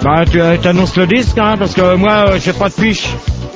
Bah, tu annonces le disque, hein, parce que moi, j'ai pas de fiche.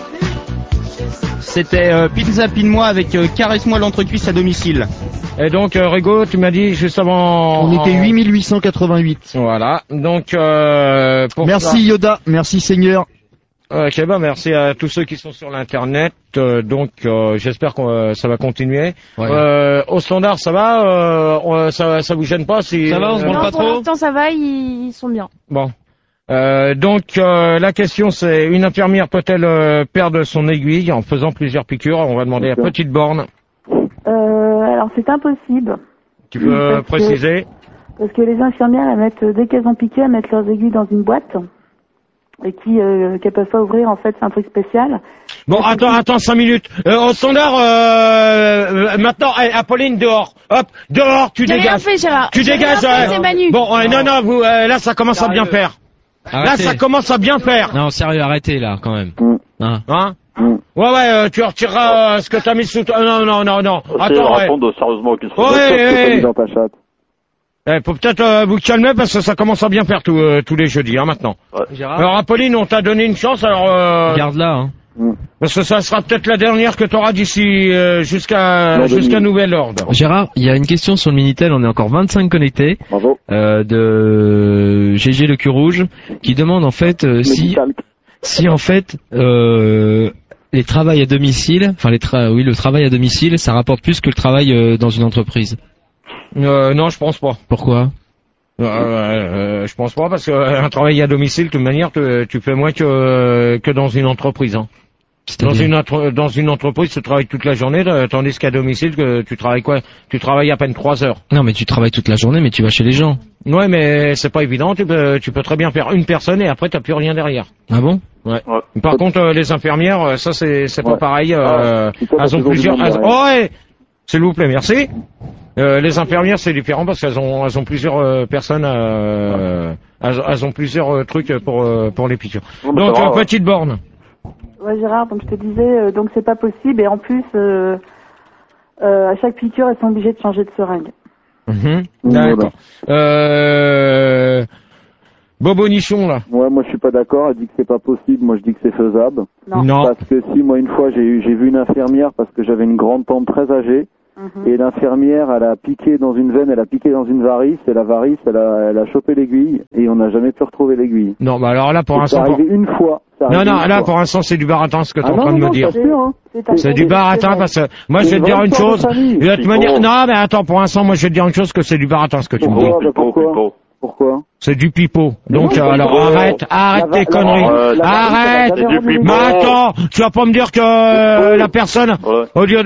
C'était Pizza Pine-moi avec Caresse-moi l'entrecuisse à domicile. Et donc, Rigo, tu m'as dit juste avant... On était 8888. Voilà, donc... Merci ça... Yoda, merci Seigneur. Ok, bah merci à tous ceux qui sont sur l'internet. Donc, j'espère que ça va continuer. Ouais. Au standard, ça va ça vous gêne pas si... Ça va, on se branle pas trop. Pour l'instant, ça va, ils sont bien. Bon. Donc la question c'est, une infirmière peut-elle perdre son aiguille en faisant plusieurs piqûres? On va demander à Petite Borne. Alors c'est impossible. Tu peux préciser? Parce que les infirmières, elles mettent, dès qu'elles ont piqué, elles mettent leurs aiguilles dans une boîte et qu'elles peuvent pas ouvrir. En fait, c'est un truc spécial. Bon, attends 5 minutes. Au standard, maintenant, Apolline, dehors. Hop, dehors, tu dégages. J'ai rien fait, Gérard. Tu dégages. C'est Manu. Bon, non, vous, là, ça commence à bien faire. Arrêtez. Là, ça commence à bien faire. Non, sérieux, arrêtez là, quand même. Hein? Ouais, tu retireras ce que t'as mis sous toi. Non. Attends, répondre sérieusement aux questions. Ouais. Dans ta chatte. Faut peut-être vous calmer parce que ça commence à bien faire tous les jeudis, hein, maintenant. Ouais. Alors, Apolline, on t'a donné une chance, alors... Garde-la, hein. Parce que ça sera peut-être la dernière que t'auras d'ici jusqu'à nouvel ordre. Gérard, il y a une question sur le Minitel, on est encore 25 connectés. Bravo. De GG le cul rouge, qui demande en fait si en fait les travails à domicile, enfin le travail à domicile, ça rapporte plus que le travail dans une entreprise. Non, je pense pas. Pourquoi? Je pense pas parce que un travail à domicile, de toute manière, tu fais moins que dans une entreprise. Hein. Dans une entreprise, tu travailles toute la journée, tandis qu'à domicile, tu travailles quoi? Tu travailles à peine 3 heures. Non, mais tu travailles toute la journée, mais tu vas chez les gens. Ouais, mais c'est pas évident. Tu peux très bien faire une personne et après t'as plus rien derrière. Ah bon? Ouais. Par contre, les infirmières, ça c'est pas pareil. Elles ont plusieurs. Ouais. S'il vous plaît, merci. Les infirmières, c'est différent parce qu'elles ont plusieurs personnes, elles ont plusieurs trucs pour les piqûres. Donc, Petite Borne. Ouais, Gérard, donc je te disais, donc c'est pas possible et en plus, à chaque piqûre, elles sont obligées de changer de seringue. D'accord. Bobonichon, là. Ouais, moi je suis pas d'accord, elle dit que c'est pas possible, moi je dis que c'est faisable. Non. Parce que si, moi une fois j'ai vu une infirmière parce que j'avais une grande tante très âgée. Et l'infirmière, elle a piqué dans une veine, elle a piqué dans une varice, et la varice, elle a chopé l'aiguille, et on n'a jamais pu retrouver l'aiguille. Non, bah alors là, pour l'instant... C'est arrivé une fois. Non, là, pour l'instant, c'est du baratin, ce que tu es en train de me dire. C'est du baratin, parce que, moi, je vais te dire une chose, non, mais attends, pour l'instant, moi, je vais te dire une chose, que c'est du baratin, ce que tu me dis. Pourquoi? C'est du pipeau. Donc, alors, arrête tes conneries. Arrête! Mais attends, tu vas pas me dire que la personne, au lieu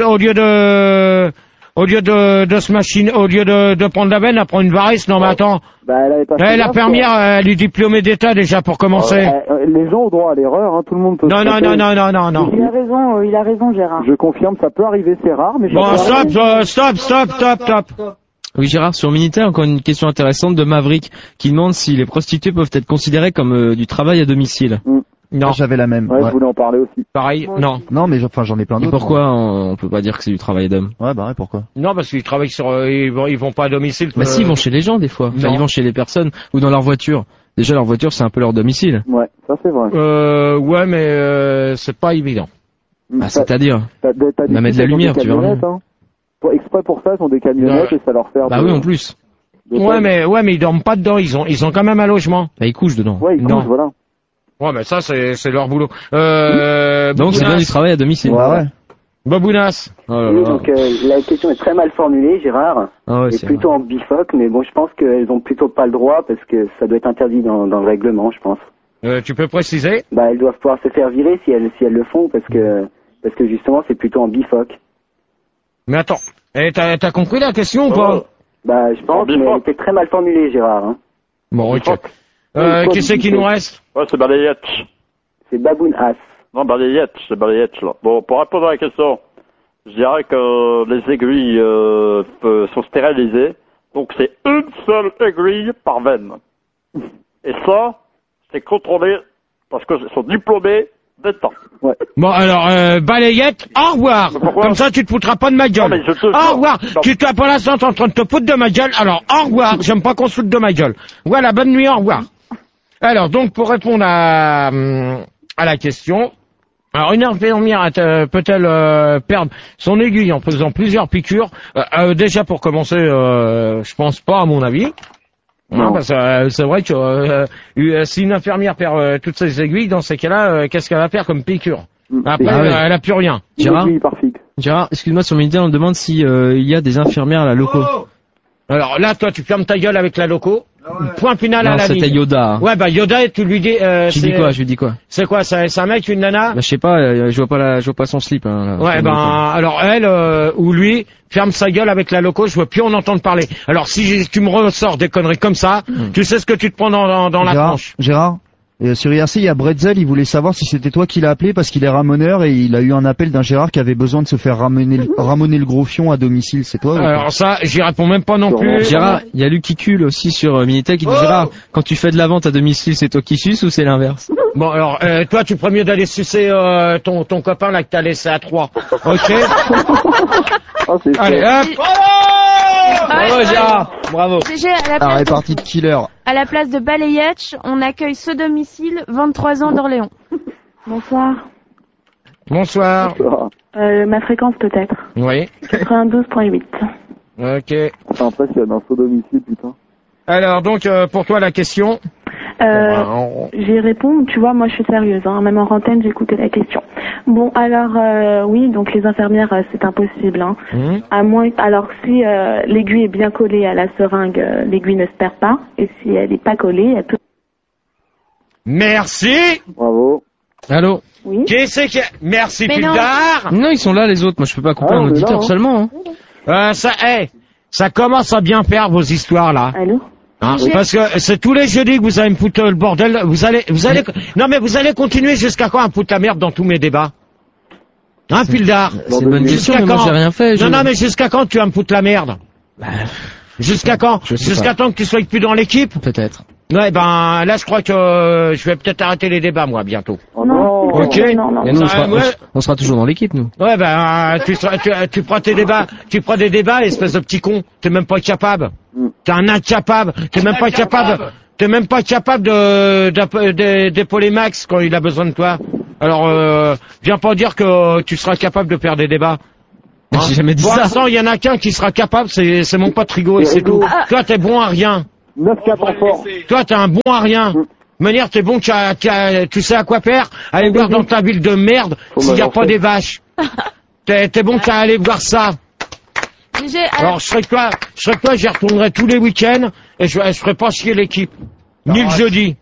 de se machiner, au lieu de prendre la veine, elle prend une varice. Non, mais attends. La fermière, elle est diplômée d'État, déjà, pour commencer. Les gens ont droit à l'erreur, hein, tout le monde peut... Non. Il a raison, Gérard. Je confirme, ça peut arriver, c'est rare, mais... Bon, stop. Oui, Gérard, sur Minitel, encore une question intéressante de Maverick, qui demande si les prostituées peuvent être considérées comme du travail à domicile. Non, j'avais la même. Ouais, je voulais en parler aussi. Pareil, non. Non, mais j'en ai plein d'autres. Et pourquoi on peut pas dire que c'est du travail d'homme? Ouais, pourquoi? Non, parce qu'ils travaillent ils vont pas à domicile. Bah si, ils vont chez les gens, des fois. Enfin, ils vont chez les personnes, ou dans leur voiture. Déjà, leur voiture, c'est un peu leur domicile. Ouais, ça c'est vrai. Ouais, mais c'est pas évident. C'est-à-dire? Bah, mettre de la lumière, tu vois. Exprès pour ça, ils ont des camionnettes et ça leur fait... Bah oui, en plus. Ouais, mais ils dorment pas dedans, ils ont quand même un logement. Bah, ils couchent dedans. Ouais, ils couchent, voilà. Ouais, mais ça, c'est leur boulot. Donc, c'est bien du travail à domicile. Ouais. Babounas. Oui, donc la question est très mal formulée, Gérard. C'est plutôt en bifoque, mais bon, je pense qu'elles ont plutôt pas le droit parce que ça doit être interdit dans le règlement, je pense. Tu peux préciser? Bah, elles doivent pouvoir se faire virer si elles le font parce que justement, c'est plutôt en bifoque. Mais attends, t'as compris la question ou pas? Bah, je pense, mais elle était très mal formulée, Gérard. Hein. Bon, ok. Qui c'est qui nous reste? Ouais, c'est Balayette. C'est Babounas. Non, c'est Balayette, là. Bon, pour répondre à la question, je dirais que les aiguilles sont stérilisées, donc c'est une seule aiguille par veine. Et ça, c'est contrôlé parce qu'ils sont diplômés d'État. Ouais. Bon, alors, Balayette, au revoir. Comme ça, tu te foutras pas de ma gueule. Au revoir. Tu te, pour l'instant, t'es en train de te foutre de ma gueule. Alors, au revoir. J'aime pas qu'on se foute de ma gueule. Voilà, bonne nuit, au revoir. Alors, donc, pour répondre à la question, alors une infirmière peut-elle perdre son aiguille en faisant plusieurs piqûres? Déjà, pour commencer, je pense pas, à mon avis. Non, parce que c'est vrai que si une infirmière perd toutes ses aiguilles, dans ces cas-là, qu'est-ce qu'elle va faire comme piqûre? Après, elle a plus rien. Gérard, excuse-moi, sur Minitel, on me demande si il y a des infirmières à la loco. Alors là, toi, tu fermes ta gueule avec la loco. Point final à la ligne. C'était Yoda. Ouais, bah Yoda, tu lui dis. Je lui dis quoi? C'est quoi? C'est un mec, une nana? Bah, je sais pas. Je vois pas son slip. Hein, ouais, alors elle ou lui ferme sa gueule avec la loco. Je veux plus en entendre parler. Alors si tu me ressors des conneries comme ça, tu sais ce que tu te prends dans la tranche. Gérard. Sur IRC, il y a Bretzel, il voulait savoir si c'était toi qui l'as appelé parce qu'il est ramoneur et il a eu un appel d'un Gérard qui avait besoin de se faire ramoner le gros fion à domicile. C'est toi? Alors ça, j'y réponds même pas non plus. Gérard, il y a Luc Kikul aussi sur Minitel qui dit Gérard, quand tu fais de la vente à domicile, c'est toi qui suces ou c'est l'inverse? Bon alors, toi tu ferais mieux d'aller sucer ton copain là que t'as laissé à 3. Ok. Allez, hop. Bravo Gérard, bravo. La répartie de killer. À la place de Balayetch, on accueille ce domicile, 23 ans d'Orléans. Bonsoir. Bonsoir. Ma fréquence peut-être. Oui. 92.8. Ok. C'est impressionnant, ce domicile, putain. Alors donc pour toi la question. J'y réponds, tu vois, moi je suis sérieuse, hein, même en antenne j'ai écouté la question. Bon, alors oui, donc les infirmières c'est impossible, hein. À moins, alors si l'aiguille est bien collée à la seringue, l'aiguille ne se perd pas, et si elle n'est pas collée, elle peut. Merci. Bravo. Allô. Oui. Qui c'est qui? Merci Pildar. Non, ils sont là les autres. Moi je peux pas couper un auditeur seulement. Hein. Ça commence à bien faire vos histoires là. Allô. Hein, parce que c'est tous les jeudis que vous allez me foutre le bordel. Vous allez, non mais vous allez continuer jusqu'à quand à me foutre la merde dans tous mes débats? Hein, Pildar? C'est une bonne question, mais moi j'ai rien fait. Non, mais jusqu'à quand tu vas me foutre la merde? Jusqu'à quand? Jusqu'à temps que tu sois plus dans l'équipe? Peut-être. Ouais, là je crois que je vais peut-être arrêter les débats moi bientôt. Non. Ok. Non. Et nous, on sera toujours dans l'équipe, nous. Ouais, tu prends tes débats, tu prends des débats, espèce de petit con. T'es même pas capable. T'es un incapable. T'es même pas capable d'épauler Max quand il a besoin de toi. Alors, viens pas dire que tu seras capable de faire des débats. Hein? J'ai jamais dit ça. Pour l'instant, il y en a qu'un qui sera capable, c'est mon pote Rigaud et c'est tout. Toi, t'es bon à rien. 9-4 en fort. Toi, t'es un bon à rien. De manière, t'es bon, tu sais à quoi faire? Aller voir dans ta ville de merde s'il n'y a pas des vaches. T'es bon qu'à aller voir ça. Alors, je serais que toi, j'y retournerai tous les week-ends et je ferai pas chier l'équipe. Ni le jeudi.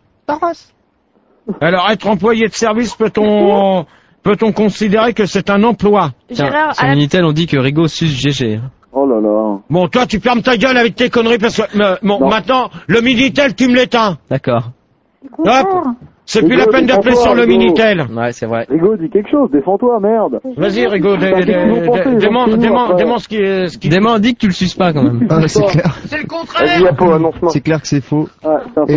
Alors, être employé de service, peut-on considérer que c'est un emploi? Gérard, sur Minitel, on dit que Rigaud suce GG. Oh là là. Bon, toi, tu fermes ta gueule avec tes conneries parce que, maintenant, le Minitel, tu me l'éteins. D'accord. Hop. C'est plus la peine d'appeler sur le Minitel. Ouais, c'est vrai. Rigaud, dis quelque chose, défends-toi, merde. Vas-y, Rigaud, demande ce qui... Dément, dis que tu le suces pas, quand même. C'est clair. C'est le contraire. C'est clair que c'est faux. Et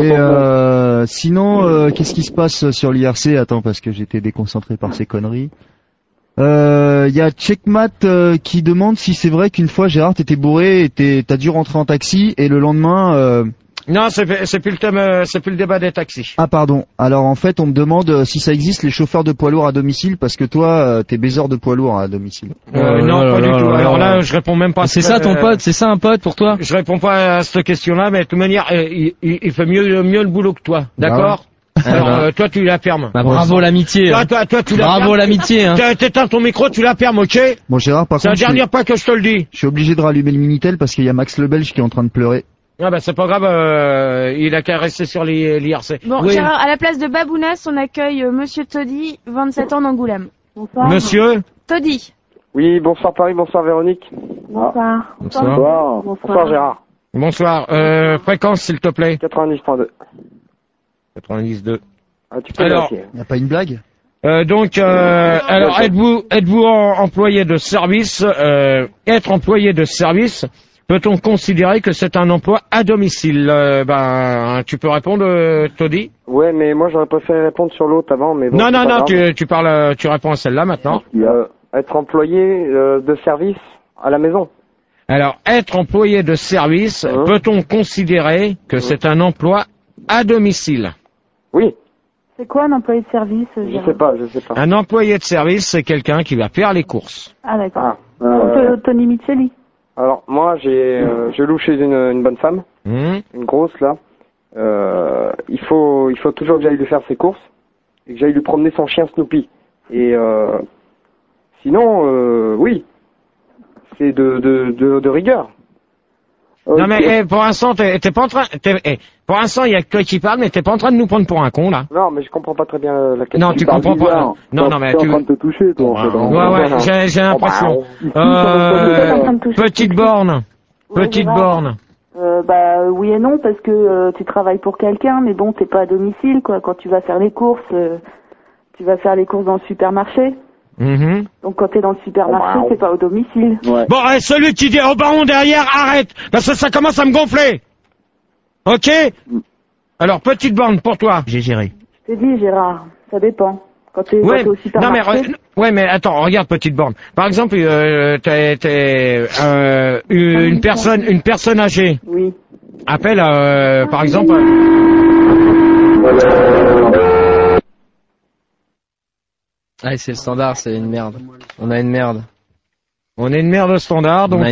sinon, qu'est-ce qui se passe sur l'IRC? Attends, parce que j'étais déconcentré par ces conneries. Y a Checkmat qui demande si c'est vrai qu'une fois, Gérard, t'étais bourré et t'as dû rentrer en taxi et le lendemain... Non, c'est plus le thème, c'est plus le débat des taxis. Ah pardon. Alors en fait, on me demande si ça existe les chauffeurs de poids lourds à domicile parce que toi, t'es baiseur de poids lourds à domicile. Non, pas du tout. Alors là, je réponds même pas. C'est ça ton pote, c'est ça un pote pour toi? Je réponds pas à cette question-là, mais de toute manière, il fait mieux le boulot que toi, d'accord? Alors toi, tu la fermes. Bah, bravo l'amitié. Toi, tu la bravo l'amitié. Hein. T'éteins ton micro, tu la fermes, ok? Bon Gérard, par contre, c'est la dernière fois que je te le dis. Je suis obligé de rallumer le Minitel parce qu'il y a Max le Belge qui est en train de pleurer. Ah bah c'est pas grave, il a qu'à rester sur l'IRC. Bon, oui. Gérard, à la place de Babounas, on accueille Monsieur Toddy, 27 ans d'Angoulême. Bonsoir. Monsieur Toddy. Oui, bonsoir Paris, bonsoir Véronique. Bonsoir. Bonsoir Gérard. Bonsoir. Fréquence, s'il te plaît. 90.2. 92. Ah, tu peux alors, y a pas une blague? Alors êtes-vous employé de service? Être employé de service, peut-on considérer que c'est un emploi à domicile? Tu peux répondre, Toddy? Ouais, mais moi j'aurais préféré répondre sur l'autre avant, mais bon. Non, tu réponds à celle-là maintenant. Être employé de service à la maison. Alors, être employé de service, peut-on considérer que c'est un emploi à domicile? Oui. C'est quoi un employé de service? Je sais pas. Un employé de service, c'est quelqu'un qui va faire les courses. Ah d'accord. Tony Micheli. Alors moi je loue chez une bonne femme, une grosse là. Il faut toujours que j'aille lui faire ses courses et que j'aille lui promener son chien Snoopy. Et sinon oui, c'est de rigueur. Non mais pour l'instant t'es pas en train. Pour l'instant il y a que toi qui parle, mais t'es pas en train de nous prendre pour un con là. Non mais je comprends pas très bien la question. Non tu comprends pas. Non mais tu. en train de te toucher toi. Ouais j'ai l'impression. Petite borne. Petite borne. Bah oui et non parce que tu travailles pour quelqu'un, mais bon t'es pas à domicile quoi. Quand tu vas faire les courses, tu vas faire les courses dans le supermarché. Donc quand t'es dans le supermarché, c'est pas au domicile. Ouais. Bon, celui qui dit au baron derrière, arrête, parce que ça commence à me gonfler. Ok? Alors, petite borne pour toi. J'ai géré. Je t'ai dit, Gérard, ça dépend. Quand t'es au supermarché. Non mais attends, regarde petite borne. Par exemple, t'es une personne âgée. Oui. Appelle, par exemple. Ah, c'est le standard, c'est une merde. On a une merde. On est une merde au standard, donc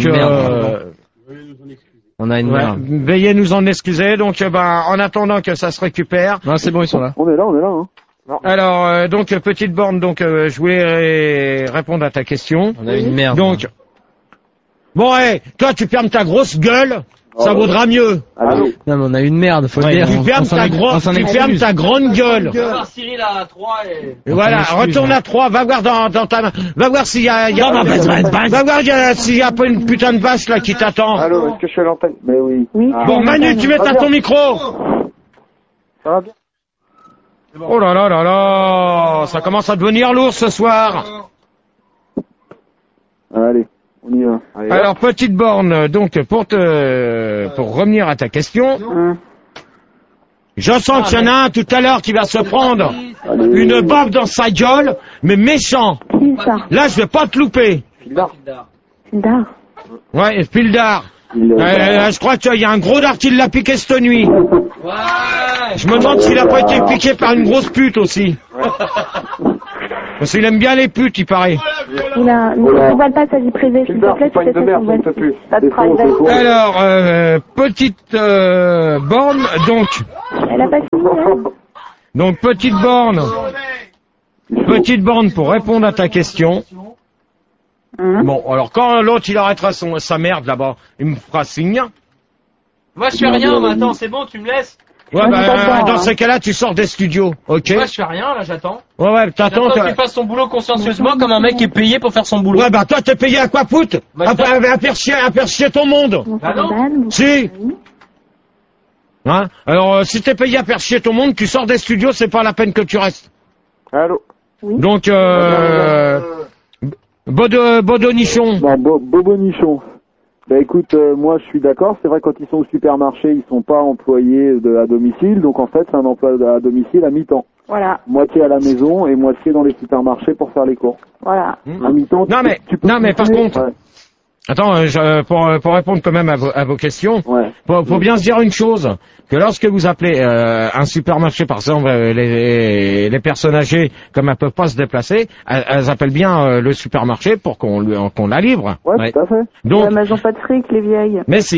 on a une merde. Veuillez nous en excuser, donc en attendant que ça se récupère. Non, c'est bon, ils sont là. On est là, hein. Non. Alors, donc petite borne, donc je voulais répondre à ta question. On a une merde. Donc, bon, toi tu fermes ta grosse gueule. Ça vaudra mieux. Non mais on a une merde, faut le dire. Tu fermes ta grande gueule. Va voir Cyril à 3 et voilà, retourne à 3, va voir dans ta main. Va voir s'il y a va voir s'il y a pas une putain de vache là qui t'attend. Allô, est-ce que je suis à l'antenne? Mais oui. Bon, Manu, tu mets à ton micro. Ça va bien? Oh là là là là, ça commence à devenir lourd ce soir. Allez. On y va. Alors petite borne, donc pour revenir à ta question, je sens qu'il y en a un tout à l'heure qui va se prendre une baffe dans sa gueule, mais méchant. Là je vais pas te louper. Pildar. Ouais, Pildar. Je crois qu'il y a un gros dard qui l'a piqué cette nuit. Je me demande s'il a pas été piqué par une grosse pute aussi. Parce qu'il aime bien les putes, il paraît. On va le passage privé, s'il te plaît. Pas de private. Alors, petite borne, donc. Elle a pas fini, Donc, petite borne pour répondre à ta question. Bon, alors quand l'autre il arrêtera sa merde là-bas, il me fera signe. Moi je fais rien, mais attends, c'est bon, tu me laisses. Ouais, dans ces cas-là, tu sors des studios, ok? Moi je fais rien, là, j'attends. Ouais, t'attends. J'attends qu'il fasse son boulot consciencieusement comme un mec qui est payé pour faire son boulot. Ouais, toi t'es payé à quoi foutre? À faire chier ton monde. Ah non? Si. Hein? Alors, si t'es payé à faire chier ton monde, tu sors des studios, c'est pas la peine que tu restes. Allô? Donc, Bodonichon. Bobonichon. Bah écoute, moi je suis d'accord, c'est vrai quand ils sont au supermarché, ils sont pas employés à domicile, donc en fait c'est un emploi à domicile à mi-temps. Voilà. Moitié à la maison et moitié dans les supermarchés pour faire les courses. Voilà. À mi-temps. Non mais par contre, attends, pour répondre quand même à vos questions, faut bien se dire une chose, que lorsque vous appelez un supermarché, par exemple, les personnes âgées, comme elles peuvent pas se déplacer, elles appellent bien le supermarché pour qu'on la livre. Ouais, tout à fait. Donc, mais elles ont pas de fric, les vieilles. Mais si,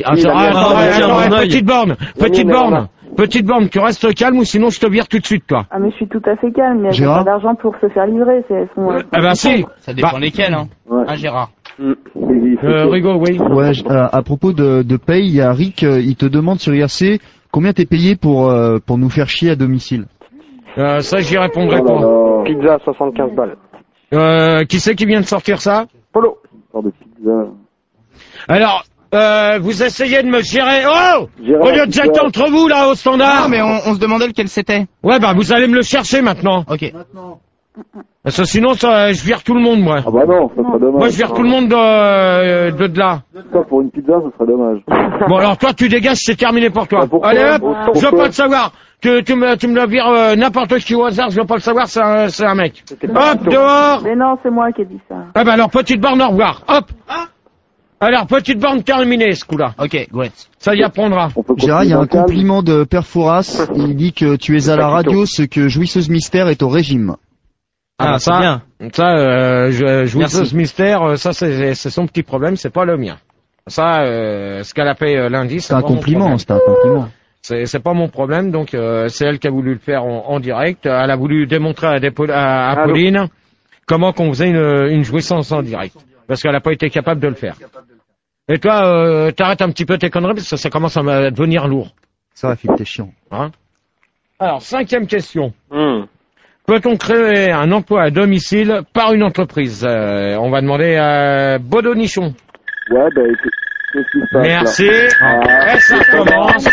petite borne, tu restes calme ou sinon je te vire tout de suite, toi. Ah mais je suis tout à fait calme, mais elles n'ont pas d'argent pour se faire livrer. Si. Ça dépend lesquelles, hein. Ah, Gérard. Rigaud, oui. Ouais, à propos de paye, il y a Rick, il te demande sur IRC combien t'es payé pour nous faire chier à domicile. Ça j'y répondrai pas. Pizza 75 balles. Qui c'est qui vient de sortir ça? Polo. De pizza. Alors, vous essayez de me gérer. Oh! Au lieu de jeter entre vous là au standard. Non mais on se demandait lequel c'était. Ouais vous allez me le chercher maintenant. Ok. Parce que sinon je vire tout le monde moi. Ah bah non, ça serait dommage. Moi je vire tout le monde de là. Ça pour une pizza, ça serait dommage. Bon alors toi tu dégages, c'est terminé pour toi. Allez hop, je veux pas le savoir. Tu me le vires n'importe qui au hasard, je veux pas le savoir, c'est un mec. Hop, dehors. Mais non, c'est moi qui ai dit ça. Ah bah alors petite borne, au revoir. Hop. Alors, petite borne terminée, ce coup-là. Ok, ouais. Ça y apprendra. Gérard, il y a un compliment de Père Fouras. Il dit que tu es à la radio, ce que Jouisseuse Mystère est au régime. Ah, ça, bien. Ça, Jouisseuse Mystère, ça c'est son petit problème, c'est pas le mien. Ça, ce qu'elle a fait lundi, c'est un compliment, c'est un compliment. C'est pas mon problème, donc c'est elle qui a voulu le faire en direct. Elle a voulu démontrer à Pauline comment qu'on faisait une jouissance en direct, parce qu'elle a pas été capable de le faire. Et toi, t'arrêtes un petit peu tes conneries, parce que ça commence à devenir lourd. Ça va, Philippe, t'es chiant. Hein? Alors, 5e question. Peut-on créer un emploi à domicile par une entreprise? On va demander à Bodonichon. Ouais, bah écoute, qu'est-ce qui se passe? Merci. Et ça commence.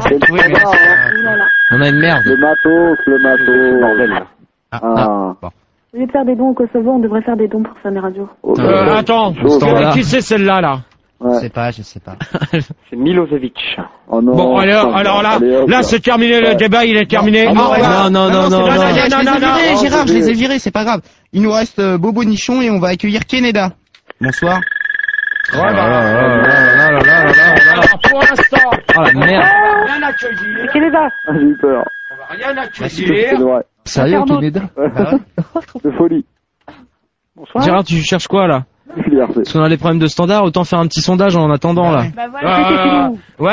On a une merde. Le matos. Bordel. Bon. Au lieu de faire des dons au Kosovo, on devrait faire des dons pour Fun Radio. Attends, qui c'est celle-là, là? Je sais pas. C'est Milosevic. Oh non. Bon, alors là, c'est terminé, le débat, il est terminé. Non. Gérard, je les ai virés, c'est pas grave. Il nous reste Bobo Nichon et on va accueillir Keneda. Bonsoir. Pour l'instant. Oh la merde. Rien accueillir. Keneda. J'ai eu peur. On va rien C'est accueillir. vrai. Sérieux, Keneda? De folie. Bonsoir. Gérard, tu cherches quoi là? l'IRC. Parce qu'on a les problèmes de standard, autant faire un petit sondage en attendant là. Bah voilà.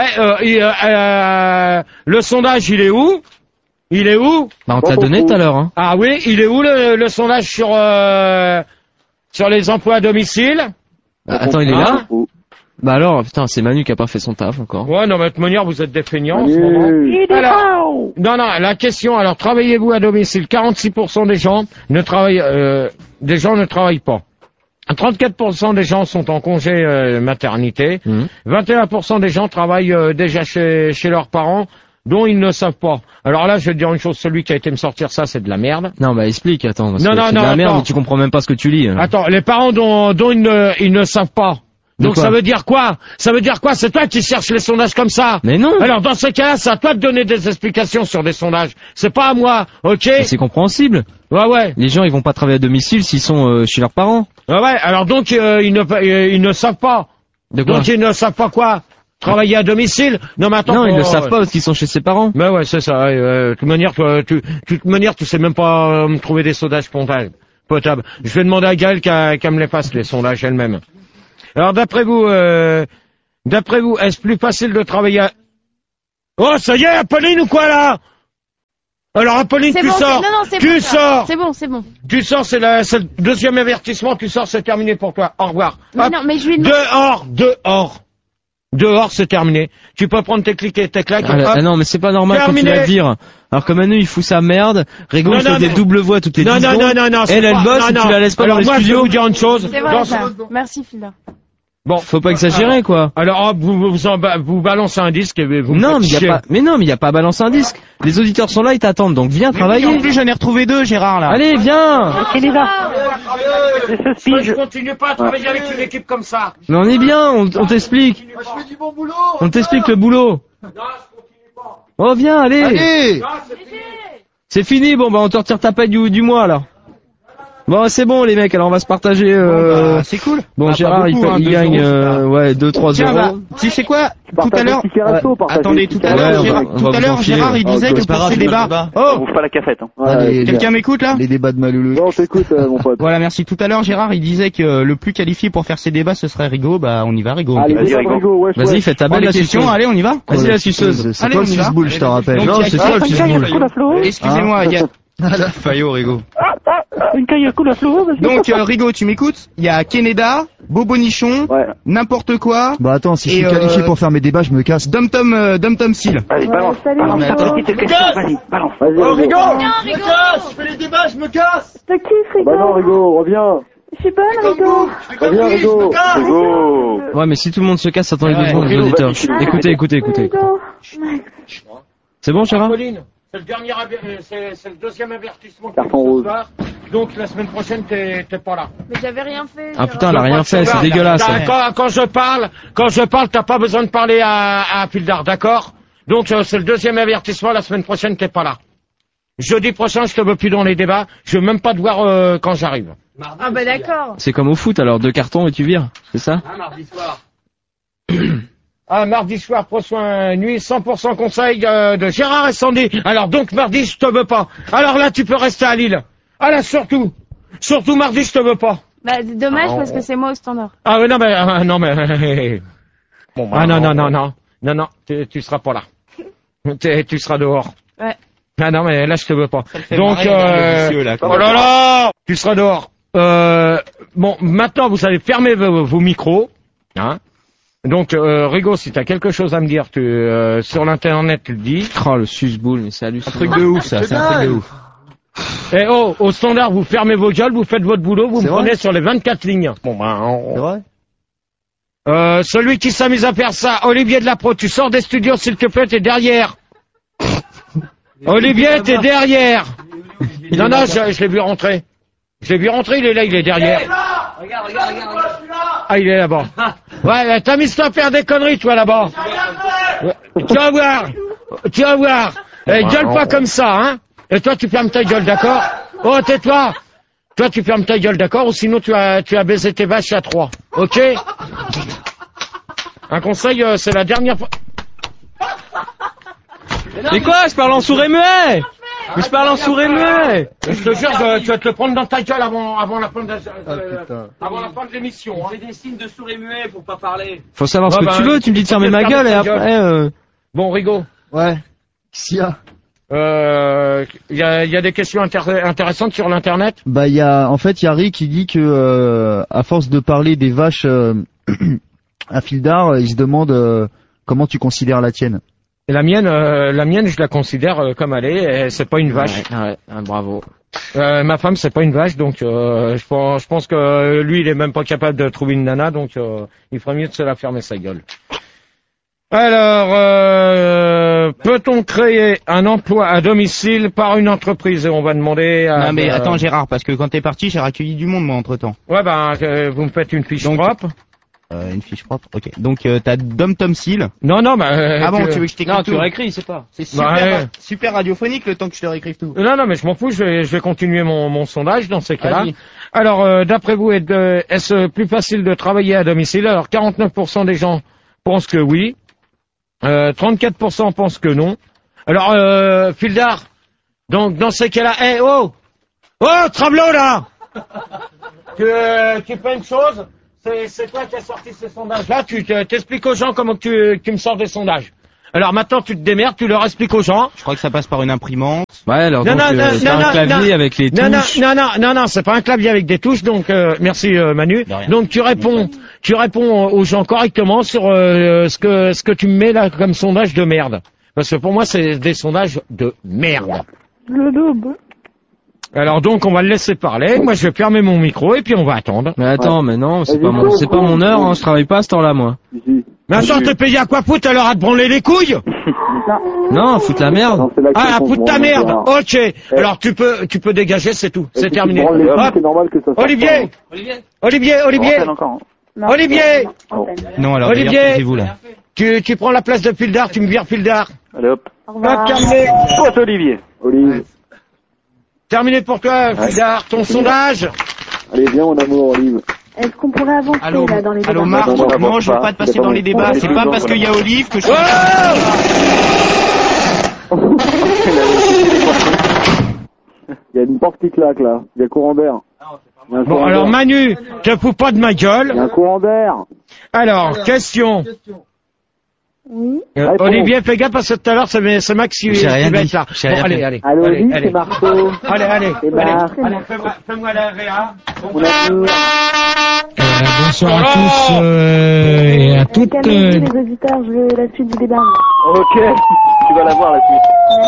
Le sondage, il est où? Il est où? Bah on te l'a donné tout à l'heure. Hein. Ah oui, il est où le sondage sur les emplois à domicile? Attends, il est là? Bah alors, putain, c'est Manu qui a pas fait son taf encore. Ouais, non, mais de toute manière, vous êtes des feignants en ce moment. Alors, non, la question, alors, travaillez-vous à domicile? 46% des gens ne travaillent pas. 34% des gens sont en congé maternité. 21% des gens travaillent déjà chez leurs parents, dont ils ne savent pas. Alors là, je vais te dire une chose, celui qui a été me sortir ça, c'est de la merde. Non, bah explique, attends. C'est de la merde, mais tu comprends même pas ce que tu lis. Attends, les parents dont ils ne savent pas. Donc ça veut dire quoi? Ça veut dire quoi? C'est toi qui cherches les sondages comme ça. Mais non. Alors dans ce cas-là, c'est à toi de donner des explications sur des sondages. C'est pas à moi, ok? Mais c'est compréhensible. Ouais. Les gens, ils vont pas travailler à domicile s'ils sont chez leurs parents. Ouais. Alors donc ils ne savent pas. De quoi? Donc ils ne savent pas quoi? Travailler à domicile? Non, mais attends. Non, ils ne savent pas parce qu'ils sont chez ses parents. Mais ouais, c'est ça. De toute manière, tu sais même pas me trouver des sondages potables. Je vais demander à Gaëlle qu'elle me les fasse les sondages elle-même. Alors d'après vous, est-ce plus facile de travailler à... Oh, ça y est, Apolline ou quoi là? Alors Apolline, tu sors. Tu sors. C'est bon. Tu sors, c'est le deuxième avertissement, tu sors, c'est terminé pour toi. Au revoir. Mais non, mais je lui Dehors, c'est terminé. Tu peux prendre tes clics et tes claques. Non, mais c'est pas normal quand tu la vires. Alors que Manu, il fout sa merde. Rigo, il fait des doubles voix toutes les 10 secondes. Non. Elle bosse et tu la laisses pas dans les studios. Moi, je vais vous dire une chose. C'est vrai, ça. Merci, Phila. Bon. Faut pas exagérer, quoi. Alors, vous balancez un disque et vous non, mais il y a pas à balancer un disque. Les auditeurs sont là, ils t'attendent, donc viens travailler. En plus, j'en ai retrouvé 2, Gérard, là. Allez, viens! Je continue pas à travailler avec une équipe comme ça. Mais on est bien, on t'explique. On t'explique le boulot. Non, je continue pas. Oh, viens, allez! C'est fini, bon, bah, on te retire ta paye du mois, là. Bon, c'est bon, les mecs, alors on va se partager, c'est cool. Bon, Gérard, il gagne, 2-3 euros. Tu sais quoi? Tout à l'heure, attendez, tout à l'heure, Gérard, il disait que pour ces débats, on bouffe pas la cafette, hein. Quelqu'un m'écoute, là? Les débats de Maloulou. Non, t'écoute, mon pote. Voilà, merci. Tout à l'heure, Gérard, il disait que le plus qualifié pour faire ces débats, ce serait Rigo. Bah, on y va, Rigo. Allez, Rigo, vas-y, fais ta belle la question. Allez, on y va. Vas-y, la suceuse. C'est quoi le suce-boule, je te rappelle? Non, c'est ça, le suce-boule. Excusez-moi, il y a... Fayot, Rigo. Donc, Rigo, tu m'écoutes? Il y a Keneda, Bobo Nichon, n'importe quoi. Bah attends, si je suis qualifié pour faire mes débats, je me casse. Dom Tom Seal. Allez, balance. Vas-y, balance. Oh, Rigo! Je je fais les débats, je me casse! T'as qui, Rigo? Bah non, Rigo, reviens. Je suis bonne, Rigo. Reviens, Rigo. Ouais, mais si tout le monde se casse, attendez 2 secondes, les auditeurs. Écoutez. C'est bon, Gérard? C'est le deuxième avertissement. Carton rouge. Donc la semaine prochaine, t'es pas là. Mais j'avais rien fait. Ah putain, elle a rien fait, c'est dégueulasse. Quand je parle, t'as pas besoin de parler à Pildar, d'accord? Donc c'est le deuxième avertissement, la semaine prochaine, t'es pas là. Jeudi prochain, je te veux plus dans les débats, je veux même pas te voir quand j'arrive. Ah bah d'accord. C'est comme au foot, alors 2 cartons et tu vires, c'est ça? Mardi soir. Ah, mardi soir, prends soin nuit, 100% conseil de Gérard et Sandy. Alors donc, mardi, je te veux pas. Alors là, tu peux rester à Lille. Ah là, surtout mardi, je te veux pas. Bah, dommage parce que c'est moi au standard. Ah oui, non mais... Bon, bah, non, tu seras pas là. Tu seras dehors. Ouais. Ah non, mais là, je te veux pas. Donc, oh là là, tu seras dehors. Bon, maintenant, vous allez fermer vos micros, hein. Donc, Rigo, si t'as quelque chose à me dire, sur l'internet, tu le dis. Oh, le susboule, mais c'est hallucinant. Un truc de ouf, ça, c'est un truc de ouf. Et au standard, vous fermez vos gueules, vous faites votre boulot, vous me prenez sur les 24 lignes. Bon, C'est vrai? Celui qui s'amuse à faire ça, Olivier de la Pro, tu sors des studios, s'il te plaît, t'es derrière. Olivier, t'es derrière. Non, je l'ai vu rentrer. Il est là, il est derrière. Regarde. Ah, il est là-bas. Ouais, t'as mis à faire des conneries, toi, là-bas. Ouais. Tu vas voir. Gueule pas comme ça, hein. Et toi, tu fermes ta gueule, d'accord? Oh, tais-toi. Toi, tu fermes ta gueule, d'accord? Ou sinon, tu as baisé tes vaches à 3. Ok? Un conseil, c'est la dernière fois. Mais quoi? Je parle en sourd et muet! Mais je parle en sourd et muet! Je te jure, tu vas te le prendre dans ta gueule avant la fin de l'émission. Hein. C'est des signes de sourd et muet pour pas parler. Faut savoir ce que tu veux, tu me dis de fermer ma gueule et après... Bon, Rigo. Ouais. Qu'est-ce qu'il y a? Il y a des questions intéressantes sur l'internet. Bah en fait il y a Rick qui dit que à force de parler des vaches à Fildar, il se demande comment tu considères la tienne. Et la mienne je la considère comme elle est, c'est pas une vache. Ouais, bravo. Ma femme c'est pas une vache, donc je pense que lui il est même pas capable de trouver une nana, donc il ferait mieux de se la fermer sa gueule. Alors, peut-on créer un emploi à domicile par une entreprise? Et on va demander à... Non mais attends Gérard, parce que quand t'es parti, j'ai accueilli du monde moi entre-temps. Ouais vous me faites une fiche propre. Une fiche propre, ok. Donc t'as Dom Tom Seal. Non, mais... Ah bon, tu veux que je t'écrive tout? Non, tu réécris, c'est pas. C'est super radiophonique le temps que je te réécrive tout. Non, mais je m'en fous, je vais continuer mon sondage dans ces cas-là. Alors, d'après vous, est-ce plus facile de travailler à domicile? Alors, 49% des gens pensent que oui. 34% pensent que non. Alors, Fildar, donc dans ces cas-là, Travelot là, tu fais une chose, c'est toi qui as sorti ces sondages-là, tu t'expliques aux gens comment tu me sors des sondages. Alors maintenant tu te démerdes, tu leur expliques aux gens. Je crois que ça passe par une imprimante. Ouais, alors c'est un clavier avec les touches. Non, c'est pas un clavier avec des touches, donc merci Manu. Donc tu réponds aux gens correctement sur ce que tu me mets là comme sondage de merde. Parce que pour moi c'est des sondages de merde. Alors donc on va le laisser parler, moi je vais fermer mon micro et puis on va attendre. Mais attends, mais non, c'est pas mon heure, hein, je travaille pas à ce temps-là moi. Mais attends, t'es payé à quoi foutre alors à te branler les couilles? Non, foutre la merde. Ah, foutre ta merde. Ok. Alors tu peux dégager, c'est tout. C'est terminé. Olivier. Non, alors Olivier, vous là. Tu prends la place de Fildar, tu me vires Fildar. Allez hop. Terminé. Toi, Olivier. Terminé pour toi, Fildar, ton sondage. Allez, viens mon amour, Olive. Est-ce qu'on pourrait avancer là dans les débats? Allô Marc, non, je veux pas te passer dans les débats. C'est pas parce qu'il y a Olive que je... Il y a une porte qui claque là, il y a courant d'air. Bon, alors Manu, te fous pas de ma gueule. Il y a un courant d'air. Alors, question. Oui. Olivier, fais gaffe parce que tout à l'heure c'est Max qui va être là. Bon, allez. Allez, c'est Marceau. Allez. Fais-moi la réa. Bonsoir à tous et à toutes. Calmez-vous les auditeurs, je veux la suite du débat. Ok, tu vas la voir la suite.